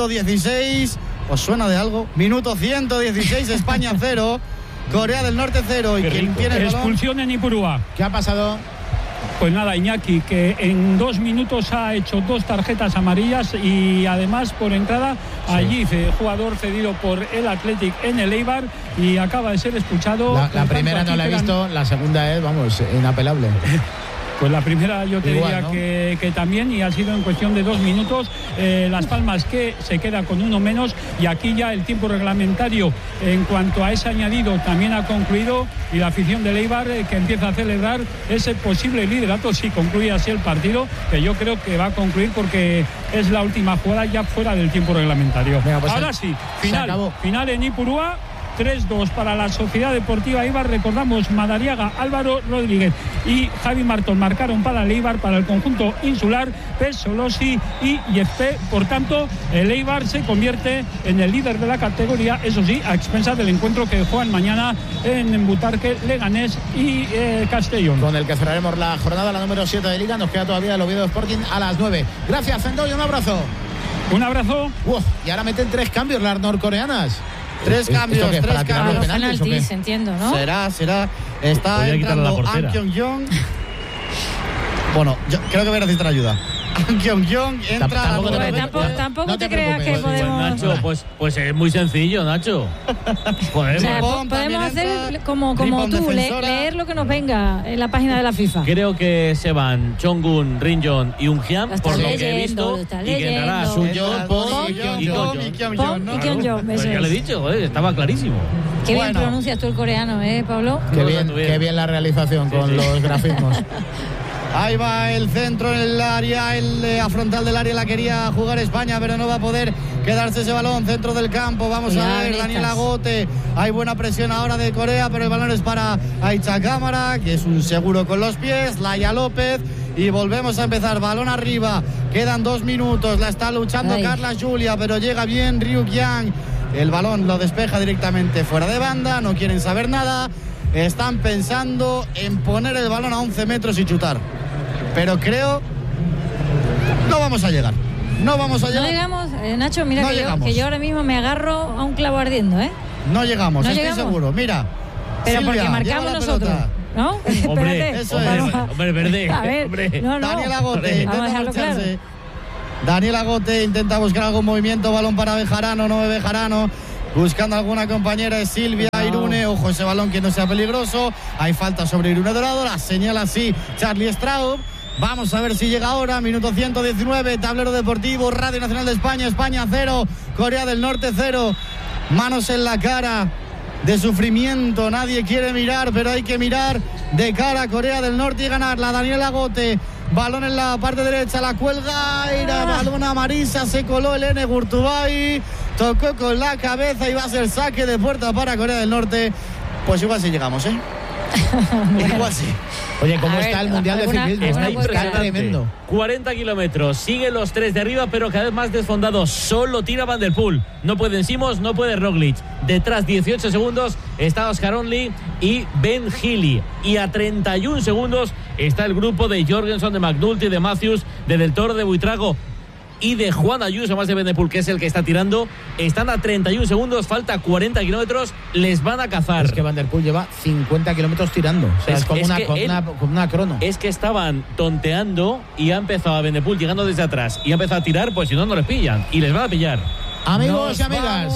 116. ¿Os suena de algo? Minuto 116, España 0, Corea del Norte 0. Y quien tiene el balón... Expulsión en Ipurúa. ¿Qué ha pasado? Pues nada, Iñaki, que en 2 minutos ha hecho 2 tarjetas amarillas y además por entrada allí, jugador cedido por el Athletic en el Eibar, y acaba de ser expulsado. La primera no la he visto, la segunda es, vamos, inapelable. Pues la primera yo te igual, diría, ¿no? que también, y ha sido en cuestión de 2 minutos. Las Palmas, que se queda con 1 menos, y aquí ya el tiempo reglamentario en cuanto a ese añadido también ha concluido, y la afición del Eibar que empieza a celebrar ese posible liderato si concluye así el partido, que yo creo que va a concluir porque es la última jugada ya fuera del tiempo reglamentario. Venga, pues ahora sí, final en Ipurúa. 3-2 para la Sociedad Deportiva Eibar. Recordamos, Madariaga, Álvaro Rodríguez y Javi Martón marcaron para el Eibar. Para el conjunto insular, Pesolosi y Yefpe. Por tanto, el Eibar se convierte en el líder de la categoría, eso sí, a expensas del encuentro que juegan mañana en Butarque, Leganés y Castellón. Con el que cerraremos la jornada, la número 7 de Liga. Nos queda todavía el Oviedo Sporting a las 9. Gracias, Fendoy, un abrazo. Un abrazo. Y ahora meten 3 cambios las norcoreanas. 3 cambios, 3 cambios. Los penaltis, entiendo, ¿no? Será. Está podría entrando An Kyung-young. Bueno, yo creo que voy a necesitar ayuda. An Kyung-young entra. Tampoco no te te creas que preocupes. podemos... Nacho, pues es muy sencillo, Nacho. O sea, Ripon podemos también hacer entra. como Ripon tú, defensora. leer lo que nos venga en la página de la FIFA. Creo que se van Chongun, Rinjon y Ungian, Lo por lo estás que he leyendo, visto, lo estás y que entrará leyendo. Suyon, Pon y Pon y Kyung-young. Kyung-young, Pues eso ya le he es. dicho, joder, estaba clarísimo. Qué bien Bueno. pronuncias tú el coreano, Pablo. Qué bien la realización con los grafismos. Ahí va el centro en el área, el frontal del área la quería jugar España, pero no va a poder quedarse ese balón centro del campo. Vamos a ver, Daniel Agote. Hay buena presión ahora de Corea, pero el balón es para Aicha Cámara, que es un seguro con los pies. Laia López. Y volvemos a empezar, balón arriba, quedan 2 minutos, la está luchando Carla Julia, pero llega bien Ryu Yang, el balón lo despeja directamente fuera de banda, no quieren saber nada, están pensando en poner el balón a 11 metros y chutar, pero creo no vamos a llegar. No llegamos, Nacho, mira no que yo ahora mismo me agarro a un clavo ardiendo, No llegamos, estoy seguro, mira. Pero Silvia, porque marcamos nosotros. Pelota. ¿No? Hombre, hombre, verde. A ver, hombre. no. Daniel Agote Vamos a dejarlo claro. Daniel Agote intenta buscar algún movimiento, balón para Bejarano, no ve Bejarano. Buscando alguna compañera es Silvia Irune. Ojo ese balón que no sea peligroso. Hay falta sobre Irune Dorado, la señala así Charlie Straub. Vamos a ver si llega ahora, minuto 119, tablero deportivo, Radio Nacional de España, España 0, Corea del Norte 0. Manos en la cara de sufrimiento, nadie quiere mirar, pero hay que mirar de cara a Corea del Norte y ganarla. Daniel Agote, balón en la parte derecha, la cuelga y la balón a Marisa, se coló el N. Gurtubay, tocó con la cabeza y va a ser saque de puerta para Corea del Norte. Pues igual si llegamos, igual sí. Oye, ¿cómo está el Mundial de Ciclismo? Está impresionante. Tremendo. 40 kilómetros, siguen los 3 de arriba, pero cada vez más desfondados. Solo tira Van der Poel. No pueden Simons, no puede Roglic. Detrás, 18 segundos, está Oscar Only y Ben Healy. Y a 31 segundos está el grupo de Jorgensen, de McNulty, de Matthews, de Del Toro, de Buitrago y de Juan Ayuso, más de Van der Poel, que es el que está tirando. Están a 31 segundos, falta 40 kilómetros, les van a cazar. Es que Van der Poel lleva 50 kilómetros tirando. O sea, es como una crono. Es que estaban tonteando y ha empezado a Van der Poel llegando desde atrás y ha empezado a tirar, pues si no, no les pillan. Y les van a pillar. Amigos y amigas.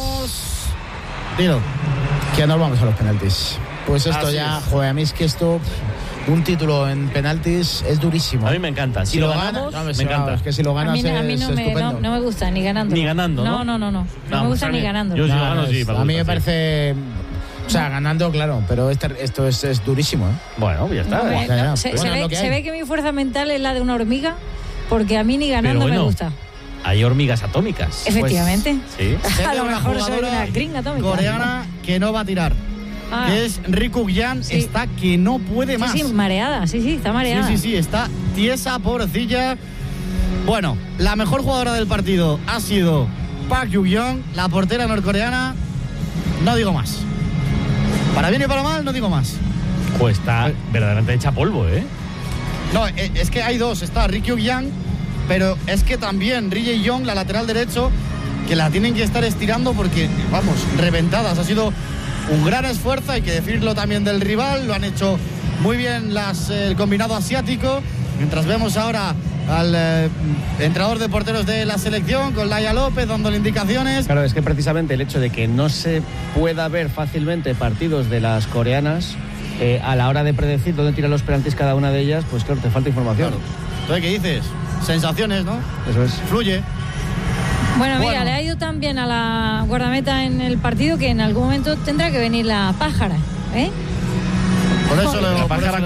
Dilo. Que nos vamos a los penaltis. Pues esto así ya, joder, a mí es que esto... Un título en penaltis es durísimo. A mí me encanta. Si lo ganamos, me encanta. Es que si lo ganas a mí no me gusta ni ganando. Ni ganando, ¿no? No me gusta ni ganando. Yo si lo gano, sí. A mí me parece... O sea, ganando, claro, pero esto es durísimo, Bueno, ya está. Se ve que mi fuerza mental es la de una hormiga, porque a mí ni ganando me gusta. Hay hormigas atómicas. Efectivamente. Pues, sí. A lo mejor soy una gringa atómica. Coreana que no va a tirar. Que es Riku Yan, está que no puede más. Sí, mareada, está mareada. Sí, está tiesa, pobrecilla. Bueno, la mejor jugadora del partido ha sido Park Yu-yeon, la portera norcoreana. No digo más. Para bien y para mal, no digo más. Pues está verdaderamente hecha polvo, No, es que hay dos. Está Ri Kyung-yang, pero es que también Ri Jae-yong, la lateral derecho, que la tienen que estar estirando porque, vamos, reventadas. Ha sido un gran esfuerzo, hay que decirlo también del rival. Lo han hecho muy bien el combinado asiático. Mientras vemos ahora al entrenador de porteros de la selección con Laia López dándole indicaciones. Claro, es que precisamente el hecho de que no se pueda ver fácilmente partidos de las coreanas, a la hora de predecir dónde tiran los penaltis cada una de ellas, pues claro, te falta información. Claro. Entonces, ¿qué dices? Sensaciones, ¿no? Eso es. Fluye. Bueno, mira, le ha ido tan bien a la guardameta en el partido que en algún momento tendrá que venir la pájara, Por eso la pájara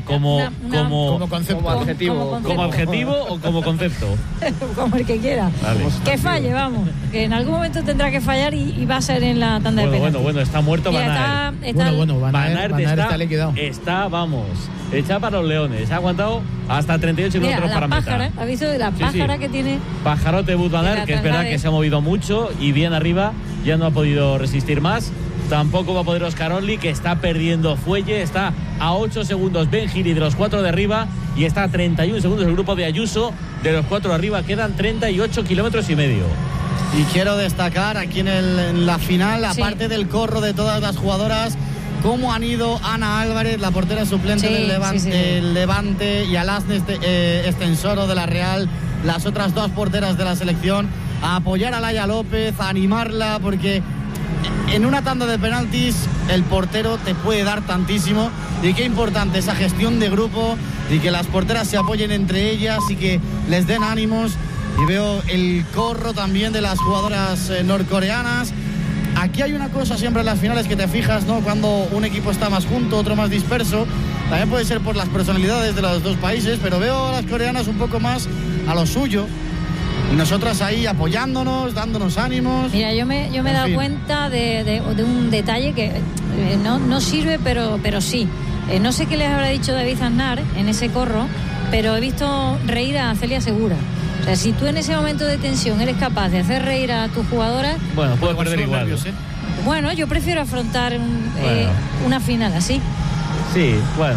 como concepto. Como adjetivo o como concepto. Como el que quiera. Vale. Que falle, vamos. Que en algún momento tendrá que fallar y va a ser en la tanda de penaltis. Bueno, está muerto Van Aert. Van Aert está liquidado. Está, vamos, hecha para los leones. Ha aguantado hasta 38 kilómetros para meta. ¿Ha visto la pájara que tiene? Pajarote Wout Van Aert, que es verdad que se ha movido mucho y bien arriba, ya no ha podido resistir más. Tampoco va a poder Oscar Only, que está perdiendo fuelle. Está a 8 segundos Ben Healy de los 4 de arriba y está a 31 segundos el grupo de Ayuso de los 4 de arriba. Quedan 38 kilómetros y medio. Y quiero destacar aquí en la final, aparte del corro de todas las jugadoras, cómo han ido Ana Álvarez, la portera suplente del Levante, y Alasne Estensoro de la Real, las otras dos porteras de la selección, a apoyar a Laia López, a animarla, porque en una tanda de penaltis el portero te puede dar tantísimo, y qué importante esa gestión de grupo y que las porteras se apoyen entre ellas y que les den ánimos. Y veo el corro también de las jugadoras norcoreanas. Aquí hay una cosa siempre en las finales que te fijas, ¿no? Cuando un equipo está más junto, otro más disperso. También puede ser por las personalidades de los dos países, pero veo a las coreanas un poco más a lo suyo. Y nosotras ahí apoyándonos, dándonos ánimos. Mira, yo me he dado cuenta de un detalle que no sirve, pero sí. No sé qué les habrá dicho David Aznar en ese corro, pero he visto reír a Celia Segura. O sea, si tú en ese momento de tensión eres capaz de hacer reír a tus jugadoras... Bueno, puede perder igual. Nervios, ¿eh? Bueno, yo prefiero afrontar una final así. Sí, bueno.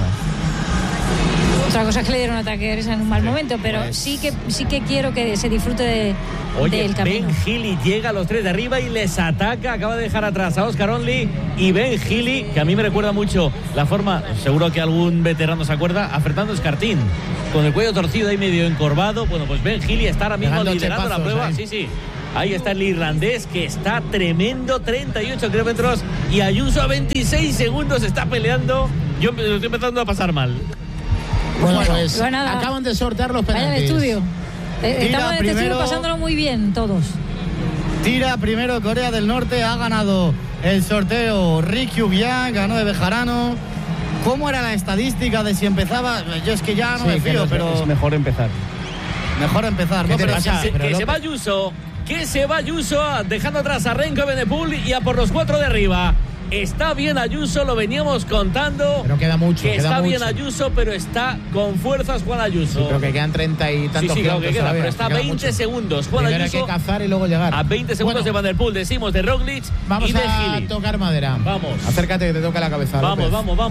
Otra cosa es que le dieron un ataque de risa en un mal momento, pero pues... sí que quiero que se disfrute del camino. Ben Healy llega a los 3 de arriba y les ataca. Acaba de dejar atrás a Oscar Only y Ben Healy, que a mí me recuerda mucho la forma, seguro que algún veterano se acuerda, a Fernando Escartín, con el cuello torcido ahí medio encorvado. Bueno, pues Ben Healy está ahora mismo liderando la prueba. Sí. Ahí está el irlandés, que está tremendo, 38 kilómetros, y Ayuso a 26 segundos está peleando. Yo lo estoy empezando a pasar mal. Bueno, pues acaban de sortear los penaltis. Vaya de estudio. Estamos en este estudio pasándolo muy bien todos. Tira primero Corea del Norte, ha ganado el sorteo Ri Kyu-bian, ganó de Bejarano. ¿Cómo era la estadística de si empezaba? Yo es que ya no me fío, pero... Es mejor empezar. Mejor empezar, ¿no? Pero se va Ayuso. Que se va Ayuso, dejando atrás a Renko Benepul y a por los 4 de arriba. Está bien Ayuso, lo veníamos contando. Pero queda mucho. Que está bien Ayuso, pero está con fuerzas Juan Ayuso. Sí, pero que quedan 30 y tantos kilómetros. Claro que queda, pero está a 20 segundos. Juan Primero Ayuso. Hay que cazar y luego llegar. A 20 segundos de Van der Poel, decimos, de Roglic vamos y de a Gili. tocar madera. Vamos. Acércate que te toca la cabeza. Vamos.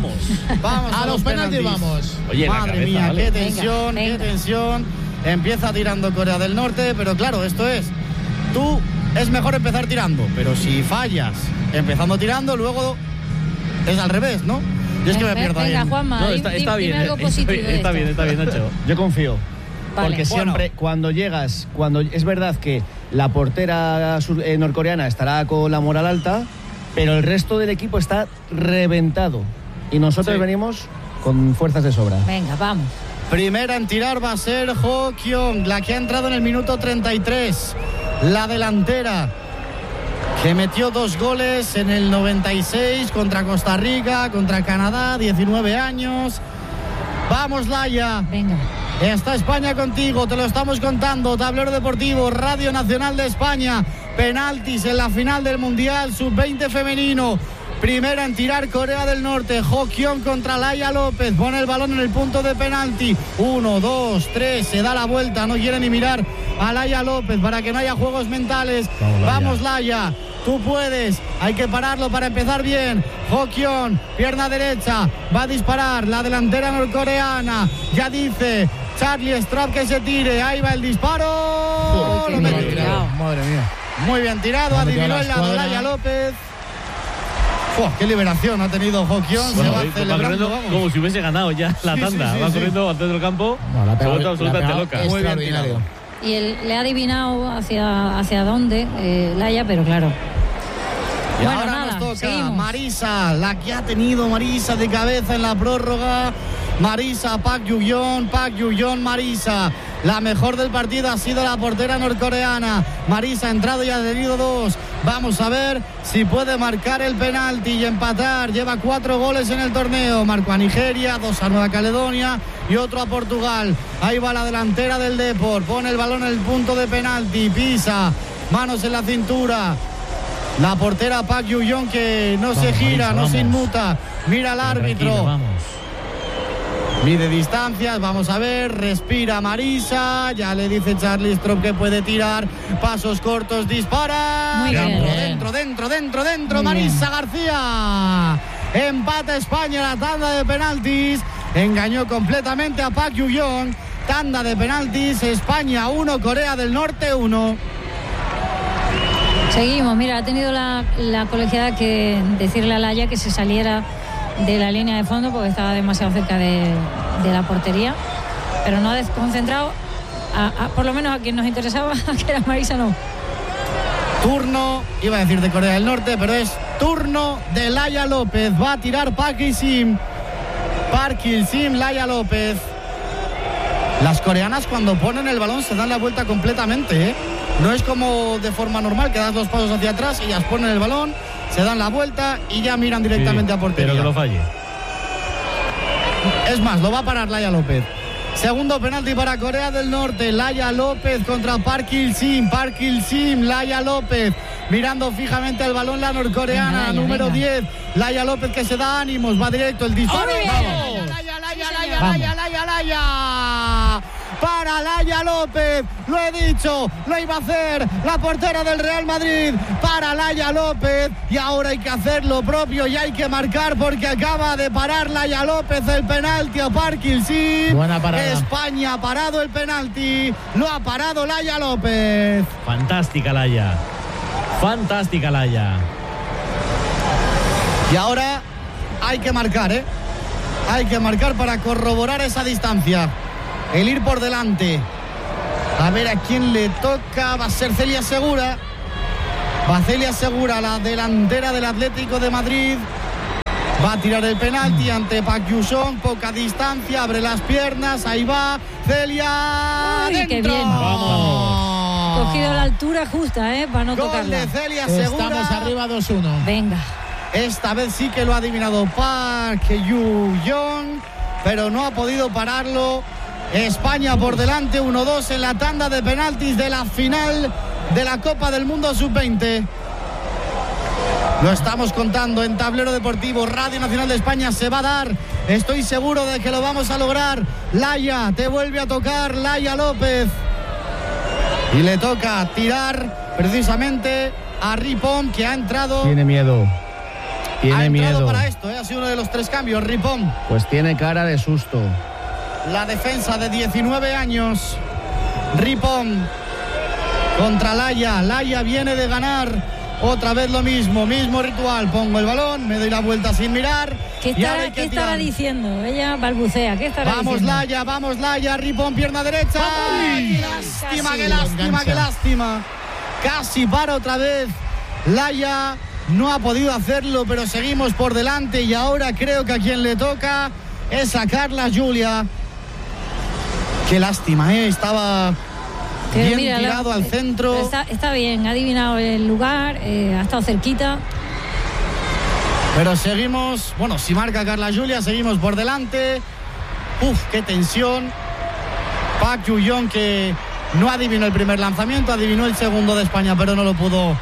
Vamos a los penaltis, vamos. Oye, madre mía, ¿vale? Qué tensión, venga. Qué tensión. Empieza tirando Corea del Norte, pero claro, esto es... Tú es mejor empezar tirando, pero si fallas empezando tirando, luego es al revés, ¿no? Yo es que me pierdo ahí. Venga, Juanma, no, está bien, está bien, Nacho. Yo confío. Vale. Porque siempre, cuando llegas, cuando es verdad que la portera norcoreana estará con la moral alta, pero el resto del equipo está reventado. Y nosotros venimos con fuerzas de sobra. Venga, vamos. Primera en tirar va a ser Ho Kyung, la que ha entrado en el minuto 33. La delantera, que metió 2 goles en el 96 contra Costa Rica, contra Canadá, 19 años. Vamos, Laia. Venga. Está España contigo, te lo estamos contando. Tablero Deportivo, Radio Nacional de España. Penaltis en la final del Mundial Sub-20 femenino. Primera en tirar Corea del Norte. Ho Kyung contra Laia López. Pone el balón en el punto de penalti. 1, 2, 3. Se da la vuelta. No quiere ni mirar a Laia López para que no haya juegos mentales. Vamos, Laia. Tú puedes. Hay que pararlo para empezar bien. Ho Kyung, pierna derecha. Va a disparar la delantera norcoreana. Ya dice Charlie Strap que se tire. Ahí va el disparo. Lo mete. Madre mía. Muy bien tirado. Adivinó el lado Laia López. ¡Qué liberación ha tenido Ho Kyung! Bueno, se va celebrando como si hubiese ganado ya la tanda. Va corriendo al centro del campo. No, la pegado, absolutamente loca. Muy bien tirado. Y él le ha adivinado hacia dónde, Laia, pero claro. Y bueno, ahora nos toca seguimos. Marisa, la que ha tenido Marisa de cabeza en la prórroga. Marisa, Park Yu-yeon, Marisa. La mejor del partido ha sido la portera norcoreana. Marisa ha entrado y ha tenido 2. Vamos a ver si puede marcar el penalti y empatar. Lleva 4 goles en el torneo. Marcó a Nigeria, 2 a Nueva Caledonia y otro a Portugal. Ahí va la delantera del Depor. Pone el balón en el punto de penalti. Pisa. Manos en la cintura. La portera Park Yu-yeon que no se gira, Marisa, no se inmuta. Mira al árbitro. Mide distancias, vamos a ver, respira Marisa, ya le dice Charlie Strop que puede tirar, pasos cortos, dispara. Muy bien. Dentro, Marisa García. Empata España la tanda de penaltis, engañó completamente a Park Yu-yeon. Tanda de penaltis, España 1, Corea del Norte 1. Seguimos, mira, ha tenido la colegiada que decirle a Laia que se saliera de la línea de fondo porque estaba demasiado cerca de la portería, pero no ha desconcentrado por lo menos a quien nos interesaba, que era Marisa. No. Turno, iba a decir de Corea del Norte, pero es turno de Laia López. Va a tirar Park Il-sim, Laia López. Las coreanas cuando ponen el balón se dan la vuelta completamente, ¿eh? No es como de forma normal que das 2 pasos hacia atrás y ellas ponen el balón, se dan la vuelta y ya miran directamente a portería. Pero que lo falle. Es más, lo va a parar Laia López. Segundo penalti para Corea del Norte. Laya López contra Park Il-sim. Park Il-sim, Laya López. Mirando fijamente al balón la norcoreana. Venga, número venga. 10. Laya López que se da ánimos. Va directo el disparo. ¡Vamos! Laya. Para Laya López. Lo he dicho. Lo iba a hacer la portera del Real Madrid. Para Laya López. Y ahora hay que hacer lo propio y hay que marcar porque acaba de parar Laya López el penalti a Park Il-sim. Buena parada. España ha parado el penalti. Lo ha parado Laya López. Fantástica Laya. Fantástica Laya. Y ahora hay que marcar, ¿eh? Hay que marcar para corroborar esa distancia. El ir por delante. A ver a quién le toca. Va a ser Celia Segura. Va Celia Segura, la delantera del Atlético de Madrid. Va a tirar el penalti ante Park Ju-sung. Poca distancia, abre las piernas. Ahí va Celia. Uy, qué ¡Dentro! bien. Vamos. Cogido la altura justa, para no Gol tocarla. de Celia Segura. Estamos arriba 2-1. Venga. Esta vez sí que lo ha adivinado Park Ju-sung, pero no ha podido pararlo. España por delante, 1-2 en la tanda de penaltis de la final de la Copa del Mundo Sub-20. Lo estamos contando en Tablero Deportivo. Radio Nacional de España se va a dar. Estoy seguro de que lo vamos a lograr. Laya, te vuelve a tocar Laya López. Y le toca tirar precisamente a Ripon, que ha entrado. Tiene miedo. Ha Tiene entrado miedo. para esto, ha sido uno de los 3 cambios. Ripon, Pues tiene cara de susto. la defensa de 19 años. Ripon contra Laya. Laya viene de ganar. Otra vez lo mismo ritual. Pongo el balón, me doy la vuelta sin mirar. ¿Qué y ahora hay que ¿qué estará tirar. diciendo? Ella balbucea. ¿Qué estará diciendo? Vamos Laya. Ripon, pierna derecha. ¡Ay! Lástima, Casi qué lo lástima, engancha. qué lástima. Casi para otra vez. Laya no ha podido hacerlo, pero seguimos por delante y ahora creo que a quien le toca es a Carla Julia. Qué lástima, estaba Pero bien mira, tirado al centro. Está bien, ha adivinado el lugar, ha estado cerquita. Pero seguimos, bueno, si marca Carla Julia, seguimos por delante. Uf, qué tensión. Park Ju-sung, que no adivinó el primer lanzamiento, adivinó el segundo de España, pero no lo pudo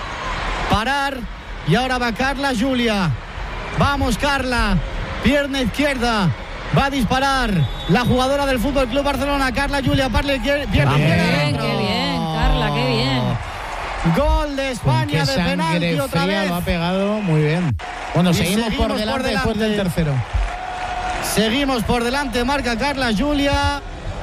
parar. Y ahora va Carla Julia. Vamos, Carla. Pierna izquierda. Va a disparar la jugadora del Fútbol Club Barcelona, Carla Julia. Pierna izquierda. Bien, qué bien, Carla, qué bien. Gol de España de penalti otra vez. Lo ha pegado muy bien. Bueno, Y seguimos por delante después del tercero. Seguimos por delante, marca Carla Julia.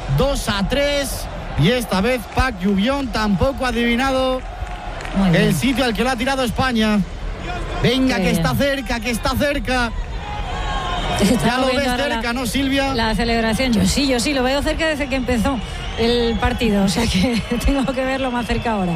2-3. Y esta vez Park Ju-sung tampoco ha adivinado Muy bien. el sitio al que lo ha tirado España. Venga, Qué que bien. está cerca, que está cerca. Estamos Ya lo viendo ves ahora cerca, ¿no, Silvia? La celebración. Yo sí, lo veo cerca desde que empezó el partido. O sea que tengo que verlo más cerca ahora.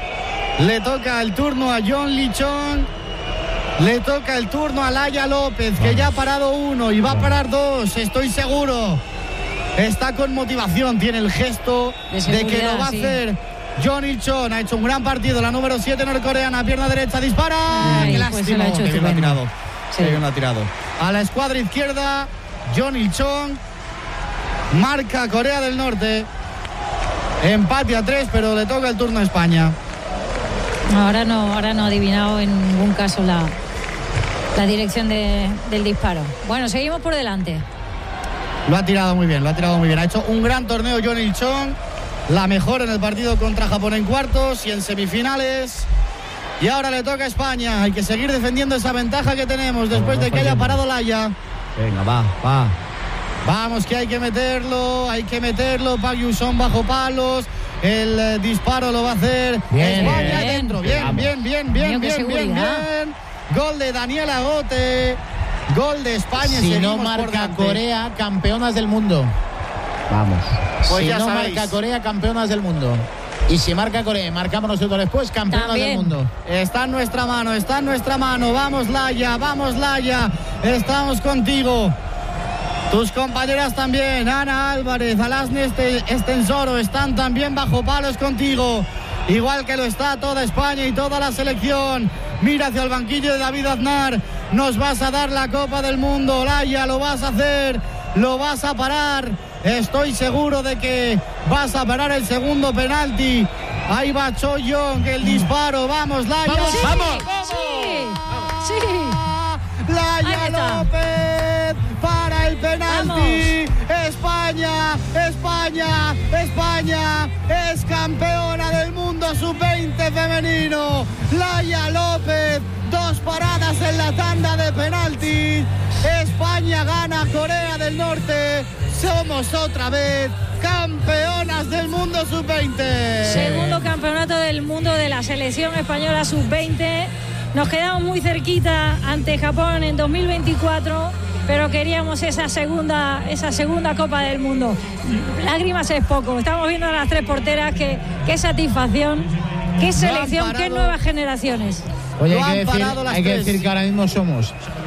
Le toca el turno a John Lichón. Le toca el turno a Laya López, que ya ha parado 1 y va a parar 2, estoy seguro. Está con motivación, tiene el gesto de que lo va a sí. hacer. John Il-chon ha hecho un gran partido, la número 7 norcoreana, pierna derecha, dispara. Ay, ¡Qué pues se lo lástima! ha hecho Qué bien lo ha estupendo. tirado. Sí. Qué bien lo ha tirado. A la escuadra izquierda, John Il-chon. Marca Corea del Norte. Empate a 3, pero le toca el turno a España. Ahora no ha adivinado en ningún caso la dirección del disparo. Bueno, seguimos por delante. Lo ha tirado muy bien, Ha hecho un gran torneo John Il-chon. La mejor en el partido contra Japón en cuartos y en semifinales. Y ahora le toca a España. Hay que seguir defendiendo esa ventaja que tenemos después de que haya parado Laya. Venga, va. Vamos, que hay que meterlo. Park Ju-sung bajo palos. El disparo lo va a hacer Bien. España Bien. dentro. Bien. Mío, qué seguridad. Gol de Daniela Gote. Gol de España. Si no Seguimos por marca delante. Corea, campeonas del mundo. Vamos. Pues si ya no sabéis. marca Corea, campeonas del mundo. Y si marca Corea y marcamos nosotros después, campeonas También. del mundo. Está en nuestra mano. Vamos, Laya. Estamos contigo. Tus compañeras también, Ana Álvarez, Alasne Estensoro, están también bajo palos contigo. Igual que lo está toda España y toda la selección. Mira hacia el banquillo de David Aznar. Nos vas a dar la Copa del Mundo, Laya, lo vas a hacer. Lo vas a parar. Estoy seguro de que vas a parar el segundo penalti. Ahí va Cho Young, el disparo. Vamos, Laia. ¡Vamos! Sí. Laia López para el penalti. España es campeona del mundo sub-20 femenino. Laia López, 2 paradas en la tanda de penaltis. España gana a Corea del Norte. Somos otra vez campeonas del mundo sub-20. Segundo campeonato del mundo de la selección española sub-20. Nos quedamos muy cerquita ante Japón en 2024, pero queríamos esa segunda Copa del Mundo. Lágrimas es poco. Estamos viendo a las 3 porteras. Qué satisfacción, qué selección, qué nuevas generaciones. Oye, hay que decir que ahora mismo somos